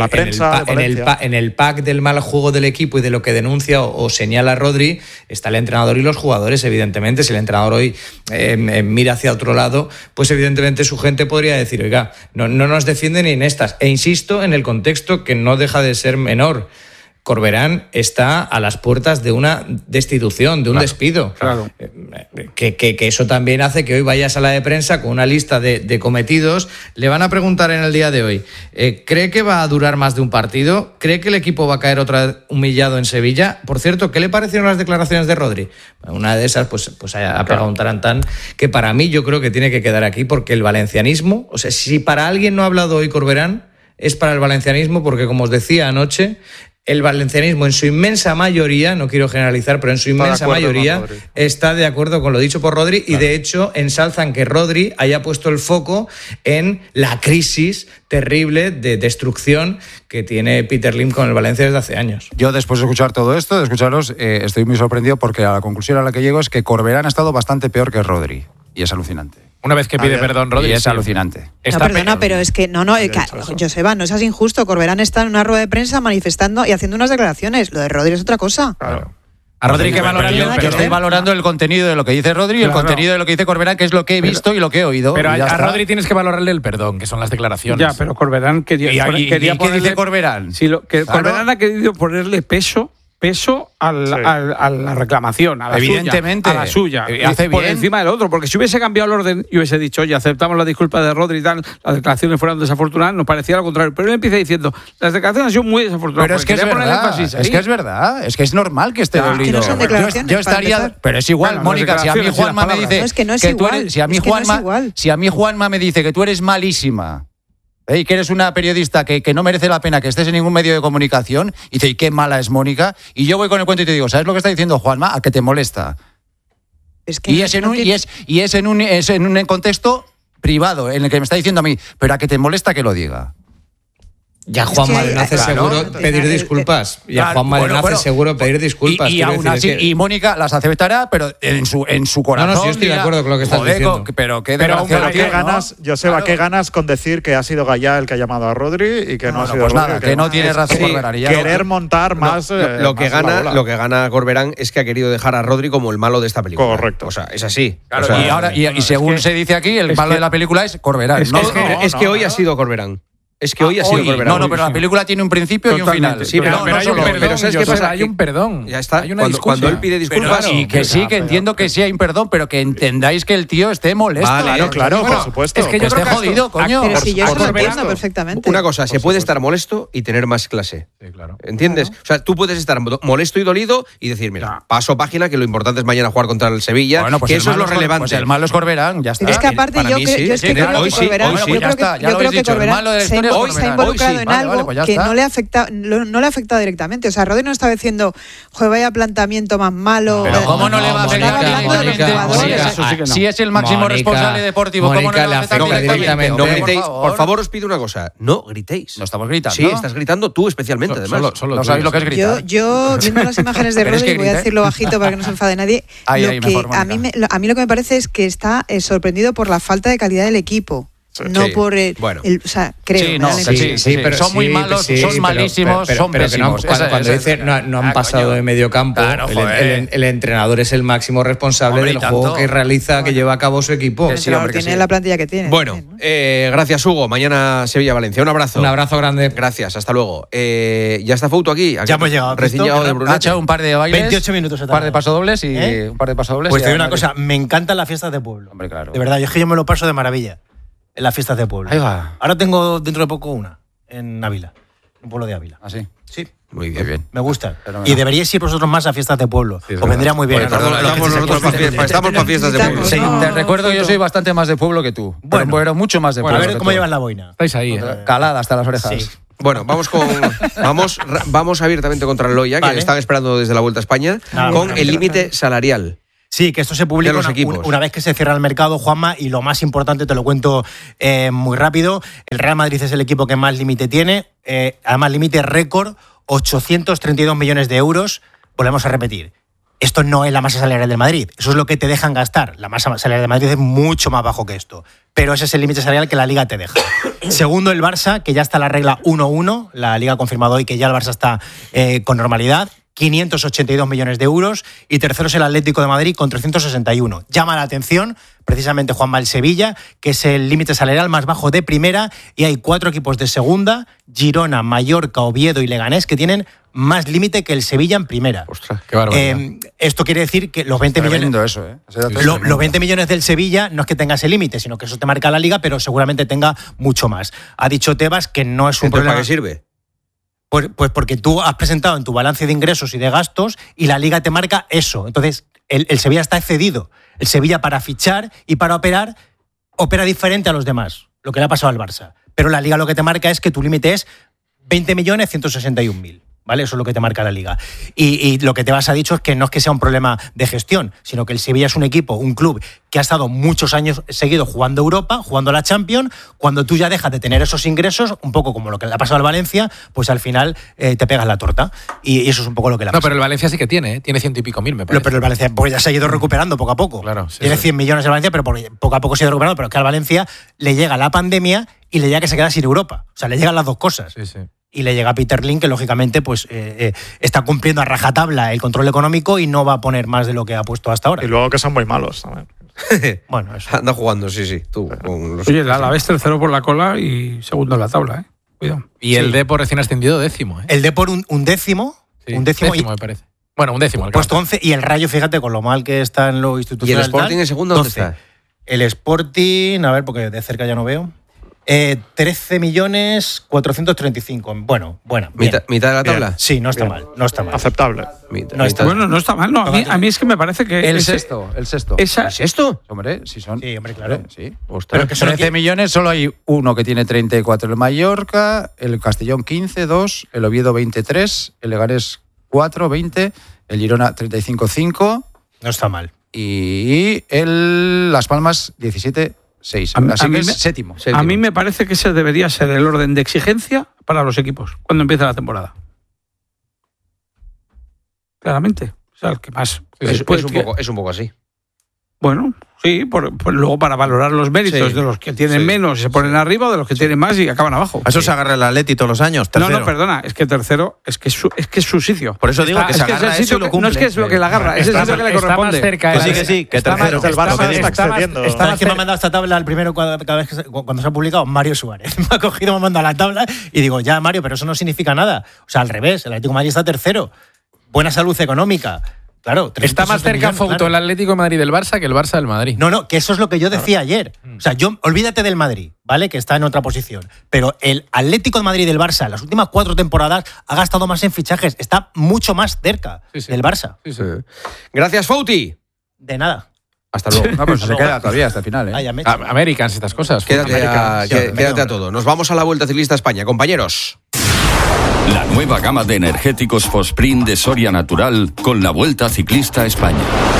en el pack del mal juego del equipo y de lo que denuncia o señala Rodri, está el entrenador y los jugadores, evidentemente. Si el entrenador hoy mira hacia otro lado, pues evidentemente su gente podría decir, oiga, no nos defienden ni en estas. E insisto en el contexto que no deja de ser menor. Corberán está a las puertas de una destitución, de un despido. Claro. Que eso también hace que hoy vaya a sala de prensa con una lista de cometidos. Le van a preguntar en el día de hoy, ¿cree que va a durar más de un partido? ¿Cree que el equipo va a caer otra vez humillado en Sevilla? Por cierto, ¿qué le parecieron las declaraciones de Rodri? Una de esas pues ha pegado un tarantán que para mí yo creo que tiene que quedar aquí, porque el valencianismo, o sea, si para alguien no ha hablado hoy Corberán, es para el valencianismo, porque como os decía anoche, el valencianismo en su inmensa mayoría, no quiero generalizar, pero en su inmensa mayoría está de acuerdo con lo dicho por Rodri. Claro. Y de hecho ensalzan que Rodri haya puesto el foco en la crisis terrible de destrucción que tiene Peter Lim con el Valencia desde hace años. Yo, después de escuchar todo esto, de escucharos, estoy muy sorprendido, porque a la conclusión a la que llego es que Corberán ha estado bastante peor que Rodri. Y es alucinante. Una vez que pide perdón, Rodri. Y es alucinante. No, perdona, pero es que Joseba, no seas injusto. Corberán está en una rueda de prensa manifestando y haciendo unas declaraciones. Lo de Rodri es otra cosa. Claro. A Rodri que valorar yo estoy valorando el contenido de lo que dice Rodri y el contenido de lo que dice Corberán, que es lo que he visto y lo que he oído. Pero a Rodri tienes que valorarle el perdón, que son las declaraciones. Ya, pero Corberán quería ¿qué dice Corberán? Corberán ha querido ponerle peso a la reclamación, a la evidentemente, suya, a la suya, hace por bien. encima del otro, porque si hubiese cambiado el orden y hubiese dicho, oye, aceptamos la disculpa de Rodri y tal, las declaraciones fueron desafortunadas, nos parecía lo contrario, pero él empieza diciendo, las declaraciones han sido muy desafortunadas. Pero es que es verdad, es que es normal que esté dolido. Que no son declaraciones, yo estaría, pero es igual, claro, Mónica, si a mí Juanma me dice si a mí Juanma me dice que tú eres malísima, y que eres una periodista que no merece la pena que estés en ningún medio de comunicación, y dice, ¿y qué mala es Mónica? Y yo voy con el cuento y te digo, ¿sabes lo que está diciendo Juanma? ¿A qué te molesta? Es que es en un contexto privado, en el que me está diciendo a mí, pero ¿a qué te molesta que lo diga? Ya Juanma le hace seguro pedir disculpas. Ya Juanma le hace seguro pedir disculpas. Y aún así, y Mónica las aceptará, pero en su corazón. No, yo estoy de acuerdo con lo que estás diciendo. Pero qué ganas, Joseba, qué ganas con decir que ha sido Gallá el que ha llamado a Rodri y que no ha sido pues Rodri, nada, que no tiene razón Corberán. Querer montar más. Lo que gana Corberán es que ha querido dejar a Rodri como el malo de esta película. Correcto. O sea, es así. Claro, y según se dice aquí, el malo de la película es Corberán. Es que hoy ha sido Corberán. Es que hoy ha sido Corberán. No, pero la película tiene un principio y un final. Sí, pero ¿sabes qué pasa? Hay un perdón. Ya está. Cuando él pide disculpas. Y que sí, que entiendo que sí hay un perdón, pero que entendáis que el tío esté molesto. Claro, por supuesto. Es que yo esté jodido, coño. Pero si yo eso lo entiendo perfectamente. Una cosa, se puede estar molesto y tener más clase. Sí, claro. ¿Entiendes? O sea, tú puedes estar molesto y dolido y decir, mira, paso página, que lo importante es mañana jugar contra el Sevilla, que eso es lo relevante. Pues el malo es Corberán, ya está. Es que aparte yo creo que Corberán hoy se ha involucrado en algo que no le ha afectado directamente. O sea, Rodri no estaba diciendo, joder, vaya planteamiento más malo. Pero ¿cómo no le va a afectar? Si es el máximo responsable deportivo, ¿cómo no le va a afectar directamente? No gritéis. Por favor, os pido una cosa. No gritéis. No estamos gritando. Sí, estás gritando tú especialmente, además. No sabéis lo que es gritar. Yo viendo las imágenes de Rodri, voy a decirlo bajito para que no se enfade nadie, a mí lo que me parece es que está sorprendido por la falta de calidad del equipo. No por o sea, creo. Sí, pero son muy malos, son malísimos, son pésimos. Cuando dice no han pasado de medio campo, el entrenador es el máximo responsable del juego que realiza, que lleva a cabo su equipo. Tiene la plantilla que tiene. Bueno, gracias, Hugo. Mañana Sevilla-Valencia. Un abrazo. Un abrazo grande. Gracias, hasta luego. Ya está Fouto aquí. Ya hemos llegado. Recién llegado de Brunete. Ha echado un par de bailes. 28 minutos. Un par de pasodobles y un par de pasodobles. Pues te digo una cosa, me encantan las fiestas de pueblo. Hombre, claro. De verdad, yo es que yo me lo paso de maravilla en las fiestas de pueblo. Ahí va. Ahora tengo dentro de poco una en Ávila. Un pueblo de Ávila. ¿Ah, sí? Sí. Muy bien. Me gusta. Y deberíais ir vosotros más a fiestas de pueblo. Os vendría muy bien. Estamos para fiestas de pueblo. Sí, te recuerdo que yo soy bastante más de pueblo que tú. Bueno, mucho más de pueblo. A ver cómo llevas la boina. Estáis ahí. Calada hasta las orejas. Sí. Bueno, vamos abiertamente contra el Loya, que están esperando desde la Vuelta a España, con el límite salarial. Sí, que esto se publica una vez que se cierra el mercado, Juanma, y lo más importante, te lo cuento muy rápido, el Real Madrid es el equipo que más límite tiene, además límite récord, 832 millones de euros, volvemos a repetir. Esto no es la masa salarial del Madrid, eso es lo que te dejan gastar. La masa salarial del Madrid es mucho más bajo que esto, pero ese es el límite salarial que la Liga te deja. Segundo, el Barça, que ya está la regla 1-1, la Liga ha confirmado hoy que ya el Barça está con normalidad, 582 millones de euros, y tercero es el Atlético de Madrid con 361. Llama la atención, precisamente, Juanma, el Sevilla, que es el límite salarial más bajo de primera, y hay 4 equipos de segunda, Girona, Mallorca, Oviedo y Leganés, que tienen más límite que el Sevilla en primera. Ostras, qué barbaridad. Esto quiere decir que los 20 millones... Los 20 millones del Sevilla no es que tenga ese límite, sino que eso te marca la Liga, pero seguramente tenga mucho más. Ha dicho Tebas que no es un problema... ¿Para qué sirve? Pues porque tú has presentado en tu balance de ingresos y de gastos y la Liga te marca eso. Entonces, el Sevilla está excedido. El Sevilla, para fichar y para operar, opera diferente a los demás, lo que le ha pasado al Barça. Pero la Liga lo que te marca es que tu límite es 20.161.000. ¿Vale? Eso es lo que te marca la Liga. Y lo que Tebas ha dicho es que no es que sea un problema de gestión, sino que el Sevilla es un equipo, un club que ha estado muchos años seguidos jugando Europa, jugando la Champions. Cuando tú ya dejas de tener esos ingresos, un poco como lo que le ha pasado al Valencia, pues al final te pegas la torta. Y eso es un poco lo que le ha pasado. No, pero el Valencia sí que tiene 100 y pico mil, me parece. Pero el Valencia pues ya se ha ido recuperando poco a poco. Claro, tiene 100 millones el Valencia, pero poco a poco se ha ido recuperando. Pero es que al Valencia le llega la pandemia y le llega que se queda sin Europa. O sea, le llegan las dos cosas. Sí. Y le llega a Peter Lim, que lógicamente pues está cumpliendo a rajatabla el control económico y no va a poner más de lo que ha puesto hasta ahora. Y luego que son muy malos también. Bueno, eso. Anda jugando, sí. Tú, con los... Oye, el Alavés tercero por la cola y segundo en la tabla, Cuidado. Y el Depor recién ascendido 10º, El Depor un décimo. Sí, un décimo me parece. Bueno, un décimo. Puesto 11, y el Rayo, fíjate, con lo mal que está en lo institucional. ¿Y el Sporting en segundo 12. dónde está? El Sporting, a ver, porque de cerca ya no veo. 13.435.000. Bueno, ¿Mitad de la tabla? Bien. Sí, no está mal. Aceptable. No está bueno, no está mal. No, a mí es que me parece que... El sexto. ¿El sexto? Hombre, si son... Sí, hombre, claro. Sí. Pero que son 13 millones, solo hay uno que tiene 34. El Mallorca, el Castellón 15, 2, el Oviedo 23, el Leganés 4, 20, el Girona 35,5. No está mal. Y el Las Palmas 17, 6. Así que es séptimo. A mí me parece que ese debería ser el orden de exigencia para los equipos cuando empieza la temporada. Claramente. O sea, el que más... Es un poco así. Bueno, sí, luego para valorar los méritos de los que tienen menos y se ponen arriba, o de los que tienen más y acaban abajo. ¿A eso se agarra el Atleti todos los años? Tercero. No, perdona, es que tercero es que es su sitio. Por eso digo que se agarra eso y lo cumple. No es que es lo que le agarra, es el sitio que le corresponde. Cerca, sí, que tercero. El Barça está excediendo. ¿Sabes quién me ha mandado esta tabla al primero cada vez cuando se ha publicado? Mario Suárez. Me ha cogido, me ha mandado la tabla y digo, ya, Mario, pero eso no significa nada. O sea, al revés, el Atlético de Madrid está tercero. Buena salud económica. Claro, está más cerca el Atlético de Madrid del Barça que el Barça del Madrid. No, que eso es lo que yo decía ayer. O sea, olvídate del Madrid, ¿vale? Que está en otra posición. Pero el Atlético de Madrid del Barça, las últimas 4 temporadas, ha gastado más en fichajes. Está mucho más cerca del Barça. Sí. Gracias, Fouti. De nada. Hasta luego. No, pues se queda todavía hasta el final, Americans, estas cosas. Quédate a todo. Nos vamos a la Vuelta Ciclista a España, compañeros. La nueva gama de energéticos Fosprint de Soria Natural con la Vuelta Ciclista a España.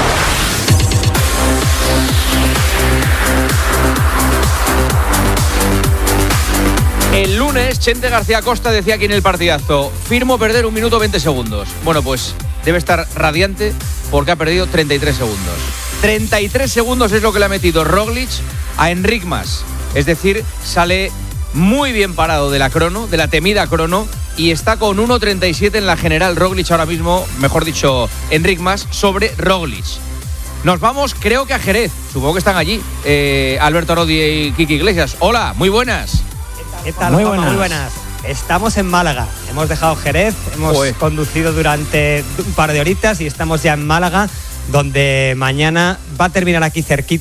El lunes, Chente García Costa decía aquí en el partidazo: firmo perder 1 minuto 20 segundos. Bueno, pues debe estar radiante porque ha perdido 33 segundos. 33 segundos es lo que le ha metido Roglic a Enric Mas. Es decir, sale muy bien parado de la crono, de la temida crono, y está con 1.37 en la general Roglic ahora mismo, mejor dicho, Enric Mas sobre Roglic. Nos vamos, creo que a Jerez, supongo que están allí, Alberto Rodi y Kiki Iglesias. Hola, muy buenas. ¿Qué tal? Muy buenas. Estamos en Málaga, hemos dejado Jerez, hemos conducido durante un par de horitas y estamos ya en Málaga, donde mañana va a terminar aquí cerquita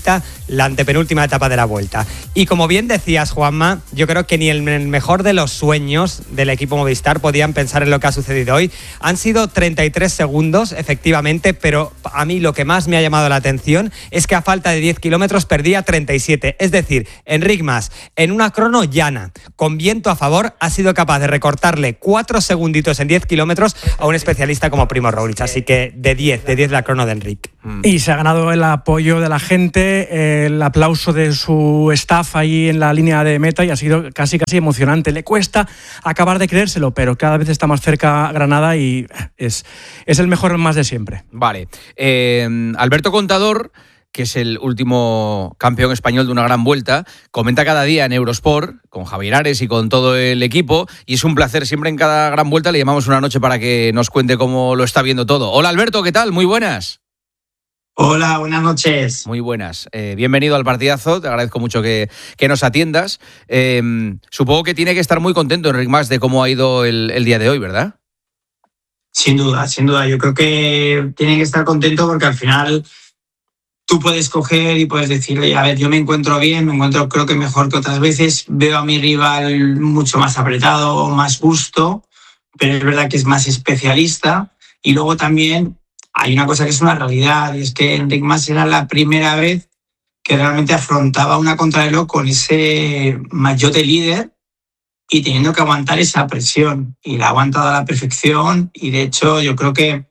la antepenúltima etapa de la Vuelta. Y como bien decías, Juanma, yo creo que ni en el mejor de los sueños del equipo Movistar podían pensar en lo que ha sucedido hoy. Han sido 33 segundos, efectivamente, pero a mí lo que más me ha llamado la atención es que a falta de 10 kilómetros perdía 37. Es decir, Enric Mas, en una crono llana, con viento a favor, ha sido capaz de recortarle 4 segunditos en 10 kilómetros a un especialista como Primož Roglič. Así que de 10 la crono de Enric. Y se ha ganado el apoyo de la gente, el aplauso de su staff ahí en la línea de meta, y ha sido casi emocionante. Le cuesta acabar de creérselo, pero cada vez está más cerca Granada y es el mejor más de siempre. Vale. Alberto Contador, que es el último campeón español de una gran vuelta, comenta cada día en Eurosport con Javier Ares y con todo el equipo, y es un placer, siempre en cada gran vuelta le llamamos una noche para que nos cuente cómo lo está viendo todo. Hola Alberto, ¿qué tal? Muy buenas. Hola, buenas noches. Muy buenas. Bienvenido al partidazo, te agradezco mucho que nos atiendas. Supongo que tiene que estar muy contento Enric Mas de cómo ha ido el día de hoy, ¿verdad? Sin duda. Yo creo que tiene que estar contento porque al final tú puedes coger y puedes decirle, a ver, yo me encuentro bien, creo que mejor que otras veces, veo a mi rival mucho más apretado, más justo, pero es verdad que es más especialista. Y luego también hay una cosa que es una realidad, y es que Enric Mas era la primera vez que realmente afrontaba una contrarreloj con ese maillot de líder y teniendo que aguantar esa presión. Y la ha aguantado a la perfección, y de hecho yo creo que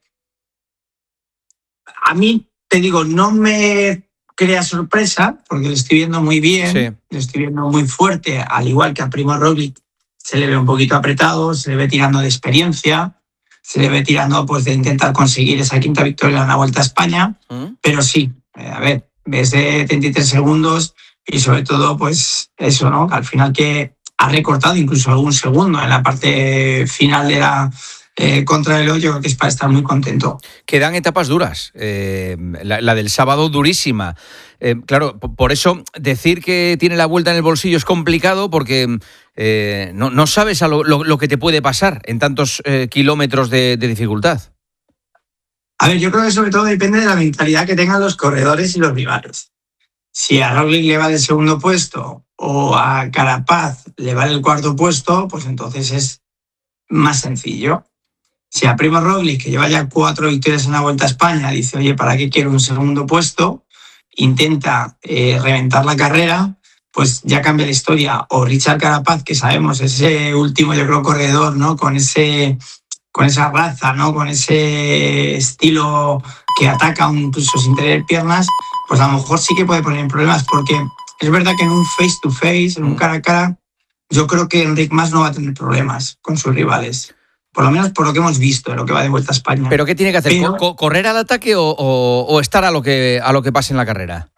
a mí, te digo, no me crea sorpresa porque lo estoy viendo muy bien, lo estoy viendo muy fuerte, al igual que a Primož Roglič se le ve un poquito apretado, se le ve tirando de experiencia, se le ve tirando pues de intentar conseguir esa quinta victoria en la Vuelta a España, pero sí, a ver, ves de 33 segundos y sobre todo pues eso, ¿no? Al final que ha recortado incluso algún segundo en la parte final de la contrarreloj, yo creo que es para estar muy contento. Quedan etapas duras, la del sábado durísima. Claro, por eso decir que tiene la Vuelta en el bolsillo es complicado porque no sabes lo que te puede pasar en tantos kilómetros de dificultad. A ver, yo creo que sobre todo depende de la mentalidad que tengan los corredores y los rivales. Si a Roglič le vale el segundo puesto o a Carapaz le vale el cuarto puesto, pues entonces es más sencillo. Si a Primož Roglič, que lleva ya 4 victorias en la Vuelta a España, dice, oye, ¿para qué quiero un segundo puesto? Intenta reventar la carrera, pues ya cambia la historia. O Richard Carapaz, que sabemos, ese último, yo creo, corredor, ¿no? Con esa raza, ¿no? Con ese estilo que ataca incluso sin tener piernas, pues a lo mejor sí que puede poner en problemas, porque es verdad que en un face-to-face, en un cara a cara, yo creo que Enric Mas no va a tener problemas con sus rivales. Por lo menos por lo que hemos visto en lo que va de Vuelta a España. ¿Pero qué tiene que hacer? ¿Correr al ataque o estar a lo que pase en la carrera?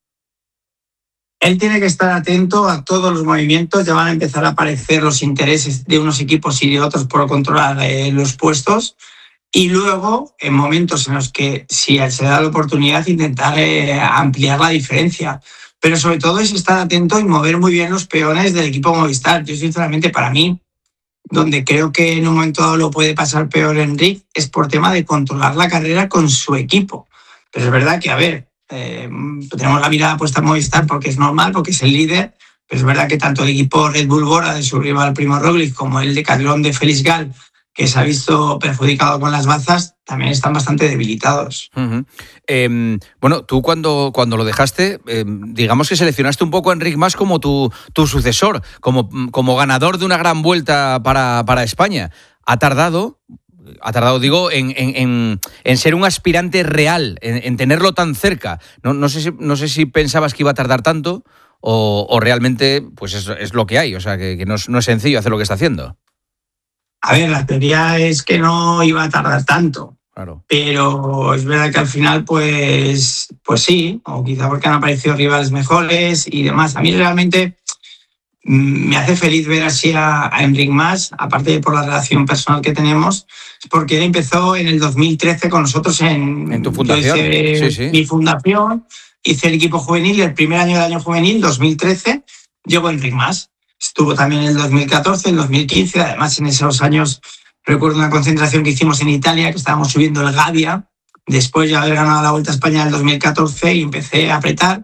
Él tiene que estar atento a todos los movimientos. Ya van a empezar a aparecer los intereses de unos equipos y de otros por controlar los puestos. Y luego, en momentos en los que, si se da la oportunidad, intentar ampliar la diferencia. Pero sobre todo es estar atento y mover muy bien los peones del equipo Movistar. Yo, sinceramente, para mí, donde creo que en un momento dado lo puede pasar peor Enric, es por tema de controlar la carrera con su equipo. Pero es verdad que, a ver, tenemos la mirada puesta en Movistar porque es normal, porque es el líder, pero es verdad que tanto el equipo Red Bull Bora de su rival Primož Roglič como el de Decathlon de Félix Gall, que se ha visto perjudicado con las bazas, también están bastante debilitados. Uh-huh. Bueno, tú cuando lo dejaste, digamos que seleccionaste un poco a Enric Mas como tu sucesor, como ganador de una gran vuelta para España. Ha tardado, digo, en ser un aspirante real, en tenerlo tan cerca. No sé si pensabas que iba a tardar tanto o realmente pues es lo que hay, o sea, que no es sencillo hacer lo que está haciendo. A ver, la teoría es que no iba a tardar tanto, claro. Pero es verdad que al final pues sí, o quizá porque han aparecido rivales mejores y demás. A mí realmente me hace feliz ver así a Enric Mas, aparte de por la relación personal que tenemos, porque él empezó en el 2013 con nosotros en tu fundación. Yo hice sí. Mi fundación, hice el equipo juvenil y el primer año del año juvenil, 2013, llegó Enric Mas. Estuvo también en el 2014, en el 2015, además en esos años recuerdo una concentración que hicimos en Italia, que estábamos subiendo el Gavia, después de haber ganado la Vuelta a España en el 2014 y empecé a apretar.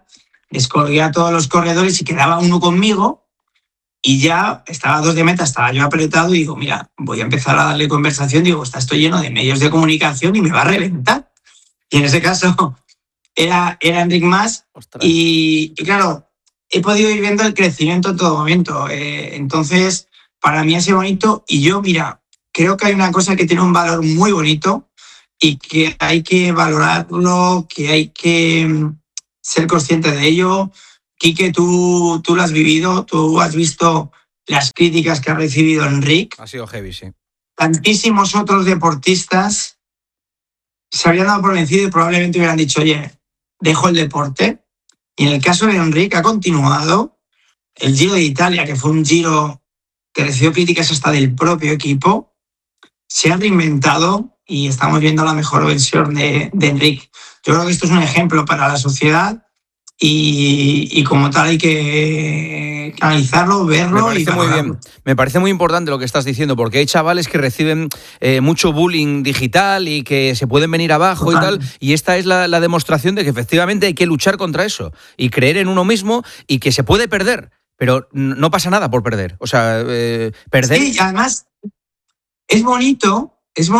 descolgué a todos los corredores y quedaba uno conmigo y ya estaba a 2 de meta, estaba yo apretado y digo, mira, voy a empezar a darle conversación, digo, estoy lleno de medios de comunicación y me va a reventar. Y en ese caso era Enric Mas y claro, he podido ir viendo el crecimiento en todo momento. Entonces, para mí ha sido bonito y yo, mira, creo que hay una cosa que tiene un valor muy bonito y que hay que valorarlo, que hay que ser consciente de ello. Quique, tú lo has vivido, tú has visto las críticas que ha recibido Enric. Ha sido heavy, sí. Tantísimos otros deportistas se habrían dado por vencido y probablemente hubieran dicho, oye, dejo el deporte. Y en el caso de Enric ha continuado. El Giro de Italia, que fue un giro que recibió críticas hasta del propio equipo, se ha reinventado y estamos viendo la mejor versión de Enric. Yo creo que esto es un ejemplo para la sociedad y como tal hay que analizarlo, verlo. Me parece muy importante lo que estás diciendo, porque hay chavales que reciben mucho bullying digital y que se pueden venir abajo y tal, y esta es la demostración de que efectivamente hay que luchar contra eso y creer en uno mismo y que se puede perder, pero no pasa nada por perder. O sea, perder... Sí, además es bonito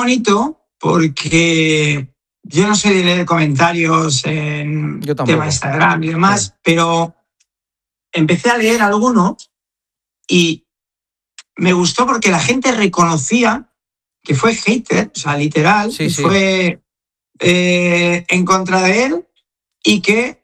porque... Yo no soy de leer comentarios en tema de Instagram y demás, pero empecé a leer algunos y me gustó porque la gente reconocía que fue hater, o sea, literal, fue en contra de él y que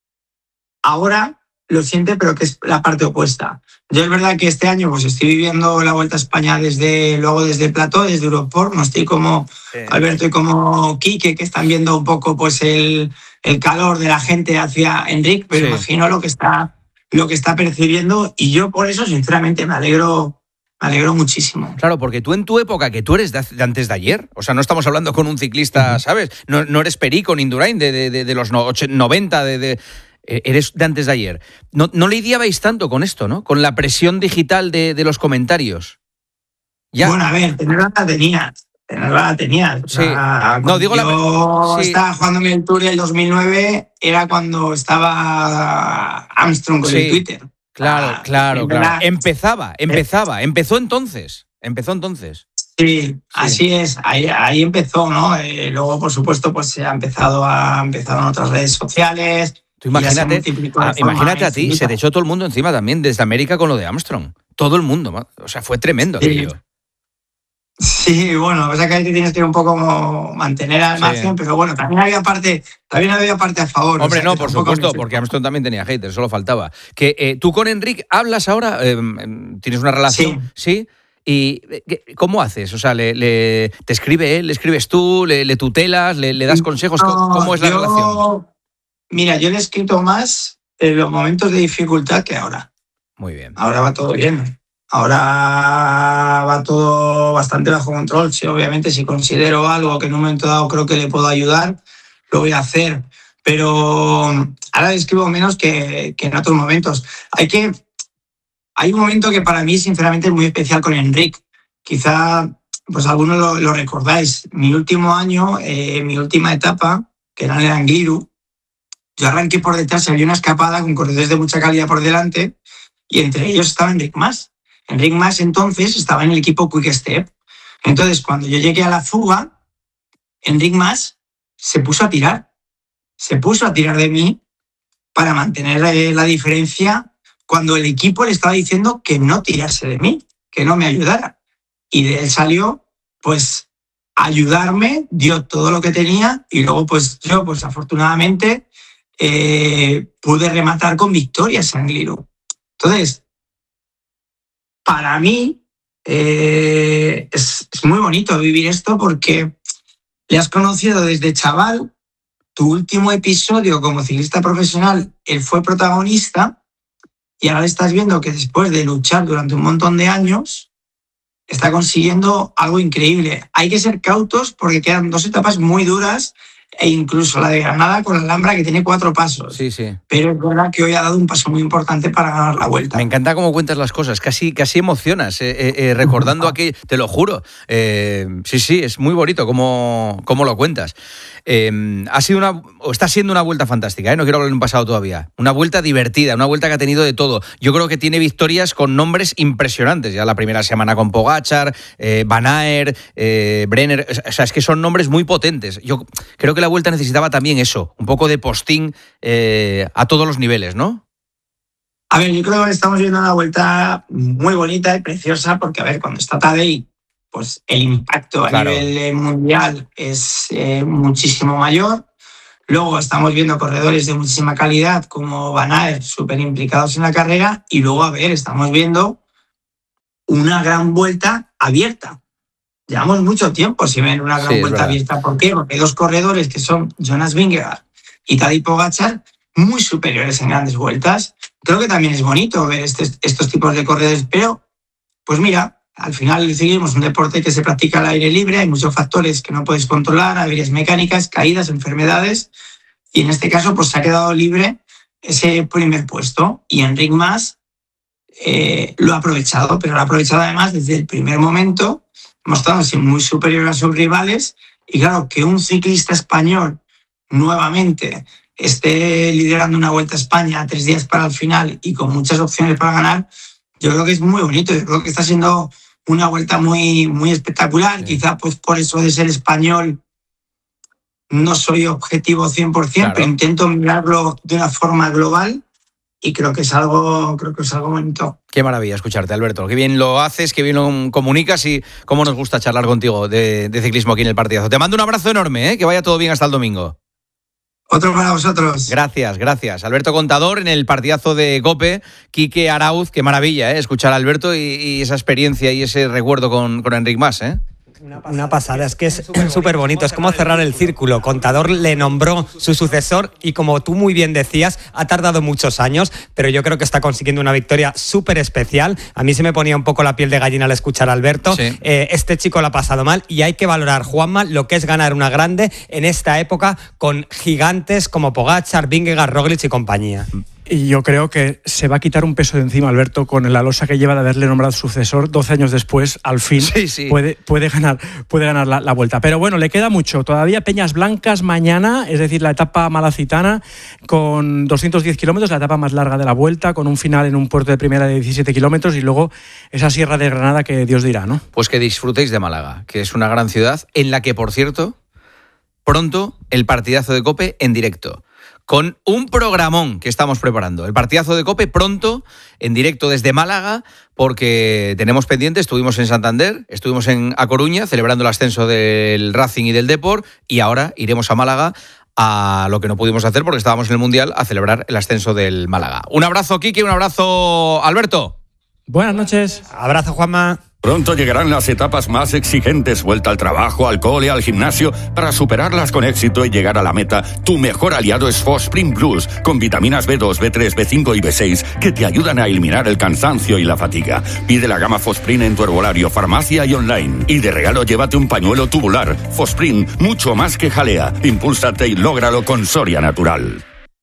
ahora lo siente, pero que es la parte opuesta. Yo es verdad que este año pues estoy viviendo la Vuelta a España desde el plató, desde Europort, no estoy como Alberto y como Quique, que están viendo un poco pues el calor de la gente hacia Enric, pero imagino lo que está percibiendo y yo por eso sinceramente me alegro muchísimo. Claro, porque tú en tu época, que tú eres de antes de ayer, o sea, no estamos hablando con un ciclista, ¿sabes? No eres Perico ni Indurain de los 90, eres de antes de ayer. No lidiabais tanto con esto, ¿no? Con la presión digital de los comentarios. ¿Ya? Bueno, a ver, tenerla la tenías. Sí. Yo estaba jugando en el Tour del 2009, era cuando estaba Armstrong con el Twitter. Claro. Empezó entonces. Sí, así es. Ahí empezó, ¿no? Luego, por supuesto, pues se empezaron otras redes sociales. Tú imagínate a ti, se te echó todo el mundo encima también, desde América con lo de Armstrong. Todo el mundo, o sea, fue tremendo aquello. Sí, bueno, lo que pasa es que ahí te tienes que un poco como mantener al margen, pero bueno, también había parte a favor. Hombre, no, por supuesto, porque Armstrong también tenía haters, solo faltaba. Que tú con Enric hablas ahora, tienes una relación, ¿sí? ¿Y cómo haces? O sea, ¿te escribe él, le escribes tú, le tutelas, le das consejos? ¿Cómo es la relación? Mira, yo le he escrito más en los momentos de dificultad que ahora. Muy bien. Ahora va todo bien. Ahora va todo bastante bajo control. Sí, obviamente, si considero algo que en un momento dado creo que le puedo ayudar, lo voy a hacer. Pero ahora le escribo menos que en otros momentos. Hay un momento que para mí, sinceramente, es muy especial con Enric. Quizá pues algunos lo recordáis. Mi último año, mi última etapa, que era en el Angliru, yo arranqué por detrás, había una escapada con corredores de mucha calidad por delante y entre ellos estaba Enric Mas. Enric Mas entonces estaba en el equipo Quick Step. Entonces, cuando yo llegué a la fuga, Enric Mas se puso a tirar de mí para mantener la diferencia cuando el equipo le estaba diciendo que no tirase de mí, que no me ayudara. Y de él salió, pues, a ayudarme, dio todo lo que tenía y luego, pues, yo, pues, afortunadamente, pude rematar con victoria San Angliru. Entonces, para mí es muy bonito vivir esto porque le has conocido desde chaval. Tu último episodio como ciclista profesional, él fue protagonista y ahora estás viendo que después de luchar durante un montón de años está consiguiendo algo increíble. Hay que ser cautos porque quedan 2 etapas muy duras. e incluso la de Granada con la Alhambra, que tiene 4 pasos. Sí, sí. Pero es verdad que hoy ha dado un paso muy importante para ganar la Vuelta. Me encanta cómo cuentas las cosas, casi emocionas, recordando aquí, te lo juro. Sí, es muy bonito cómo lo cuentas. Está siendo una Vuelta fantástica, no quiero hablar en un pasado todavía. Una Vuelta divertida, una Vuelta que ha tenido de todo. Yo creo que tiene victorias con nombres impresionantes. Ya la primera semana con Pogačar, Van Aert, Brenner. O sea, es que son nombres muy potentes. Yo creo que la Vuelta necesitaba también eso, un poco de postín a todos los niveles, ¿no? A ver, yo creo que estamos viendo una Vuelta muy bonita y preciosa, porque, a ver, cuando está Tadej, pues el impacto a nivel mundial es muchísimo mayor. Luego estamos viendo corredores de muchísima calidad como Van Aert, súper implicados en la carrera. Y luego, a ver, estamos viendo una gran Vuelta abierta. Llevamos mucho tiempo sin ver una gran Vuelta abierta. ¿Por qué? Porque hay 2 corredores que son Jonas Vingegaard y Tadej Pogačar muy superiores en grandes vueltas. Creo que también es bonito ver estos tipos de corredores, pero pues mira, al final seguimos un deporte que se practica al aire libre, hay muchos factores que no puedes controlar, averías mecánicas, caídas, enfermedades, y en este caso pues se ha quedado libre ese primer puesto, y Enric Mas lo ha aprovechado, pero lo ha aprovechado además desde el primer momento, mostrándose muy superior a sus rivales, y claro, que un ciclista español nuevamente esté liderando una Vuelta a España a 3 días para el final y con muchas opciones para ganar, yo creo que es muy bonito, yo creo que está siendo una Vuelta muy, muy espectacular. Quizá pues por eso de ser español no soy objetivo 100%, pero intento mirarlo de una forma global y creo que es algo bonito. Qué maravilla escucharte, Alberto. Qué bien lo haces, qué bien lo comunicas y cómo nos gusta charlar contigo de ciclismo aquí en el Partidazo. Te mando un abrazo enorme, que vaya todo bien hasta el domingo. Otro para vosotros. Gracias. Alberto Contador en el Partidazo de COPE. Quique Arauz, qué maravilla, escuchar a Alberto y esa experiencia y ese recuerdo con Enric Mas, Una pasada, es que es súper bonito, es como cerrar el círculo. Contador le nombró su sucesor y, como tú muy bien decías, ha tardado muchos años, pero yo creo que está consiguiendo una victoria súper especial. A mí se me ponía un poco la piel de gallina al escuchar a Alberto. Sí. Este chico lo ha pasado mal y hay que valorar, Juanma, lo que es ganar una grande en esta época con gigantes como Pogačar, Vingegaard, Roglic y compañía. Y yo creo que se va a quitar un peso de encima, Alberto, con la losa que lleva de haberle nombrado sucesor. 12 años después, al fin, puede ganar la Vuelta. Pero bueno, le queda mucho. Todavía Peñas Blancas mañana, es decir, la etapa malacitana, con 210 kilómetros, la etapa más larga de la Vuelta, con un final en un puerto de primera de 17 kilómetros y luego esa Sierra de Granada que Dios dirá, ¿no? Pues que disfrutéis de Málaga, que es una gran ciudad en la que, por cierto, pronto el Partidazo de COPE en directo, con un programón que estamos preparando. El Partidazo de COPE pronto, en directo desde Málaga, porque tenemos pendiente, estuvimos en Santander, estuvimos en A Coruña, celebrando el ascenso del Racing y del Depor, y ahora iremos a Málaga a lo que no pudimos hacer porque estábamos en el Mundial, a celebrar el ascenso del Málaga. Un abrazo, Quique, un abrazo, Alberto. Buenas noches. Abrazo, Juanma. Pronto llegarán las etapas más exigentes, vuelta al trabajo, al cole, al gimnasio, para superarlas con éxito y llegar a la meta. Tu mejor aliado es Fosprint Plus, con vitaminas B2, B3, B5 y B6, que te ayudan a eliminar el cansancio y la fatiga. Pide la gama Fosprint en tu herbolario, farmacia y online. Y de regalo llévate un pañuelo tubular. Fosprint, mucho más que jalea. Impúlsate y lógralo con Soria Natural.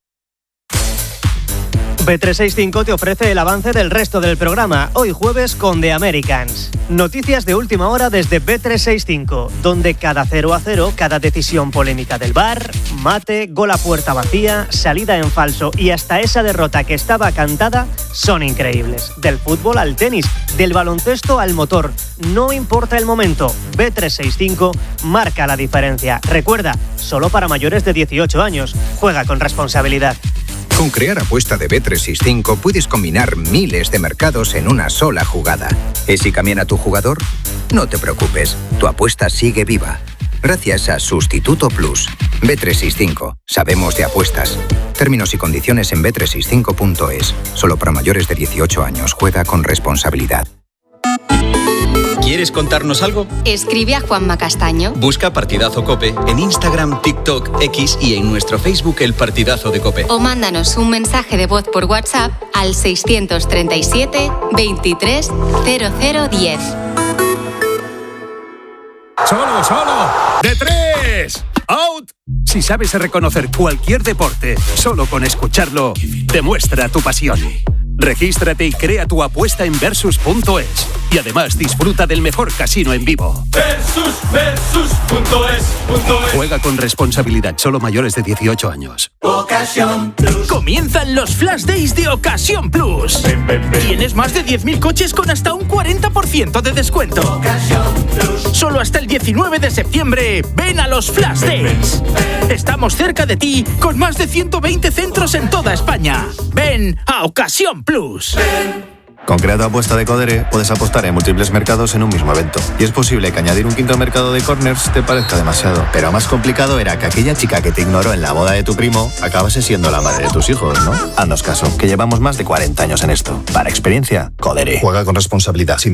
Bet365 te ofrece el avance del resto del programa, hoy jueves con The Americans. Noticias de última hora desde Bet365, donde cada 0-0, cada decisión polémica del VAR, mate, gol a puerta vacía, salida en falso y hasta esa derrota que estaba cantada, son increíbles. Del fútbol al tenis, del baloncesto al motor, no importa el momento, Bet365 marca la diferencia. Recuerda, solo para mayores de 18 años, juega con responsabilidad. Con Crear Apuesta de Bet365 puedes combinar miles de mercados en una sola jugada. ¿Es si cambian tu jugador? No te preocupes, tu apuesta sigue viva. Gracias a Sustituto Plus. Bet365. Sabemos de apuestas. Términos y condiciones en bet365.es. Solo para mayores de 18 años. Juega con responsabilidad. ¿Quieres contarnos algo? Escribe a Juanma Castaño. Busca Partidazo COPE en Instagram, TikTok, X y en nuestro Facebook El Partidazo de COPE. O mándanos un mensaje de voz por WhatsApp al 637 23 0010. ¡Solo! ¡De tres! ¡Out! Si sabes reconocer cualquier deporte solo con escucharlo, demuestra tu pasión. Regístrate y crea tu apuesta en Versus.es. Y además disfruta del mejor casino en vivo. Versus.es. Juega con responsabilidad, solo mayores de 18 años. Ocasión Plus. Comienzan los Flash Days de Ocasión Plus. Tienes más de 10.000 coches con hasta un 40% de descuento. Ocasión Plus. Solo hasta el 19 de septiembre, ven a los Flash Days. Estamos cerca de ti con más de 120 centros en toda España. Ven a Ocasión Plus. Con Crea tu apuesta de Codere puedes apostar en múltiples mercados en un mismo evento. Y es posible que añadir un quinto mercado de corners te parezca demasiado. Pero más complicado era que aquella chica que te ignoró en la boda de tu primo acabase siendo la madre de tus hijos, ¿no? Haznos caso, que llevamos más de 40 años en esto. Para experiencia, Codere. Juega con responsabilidad. Sin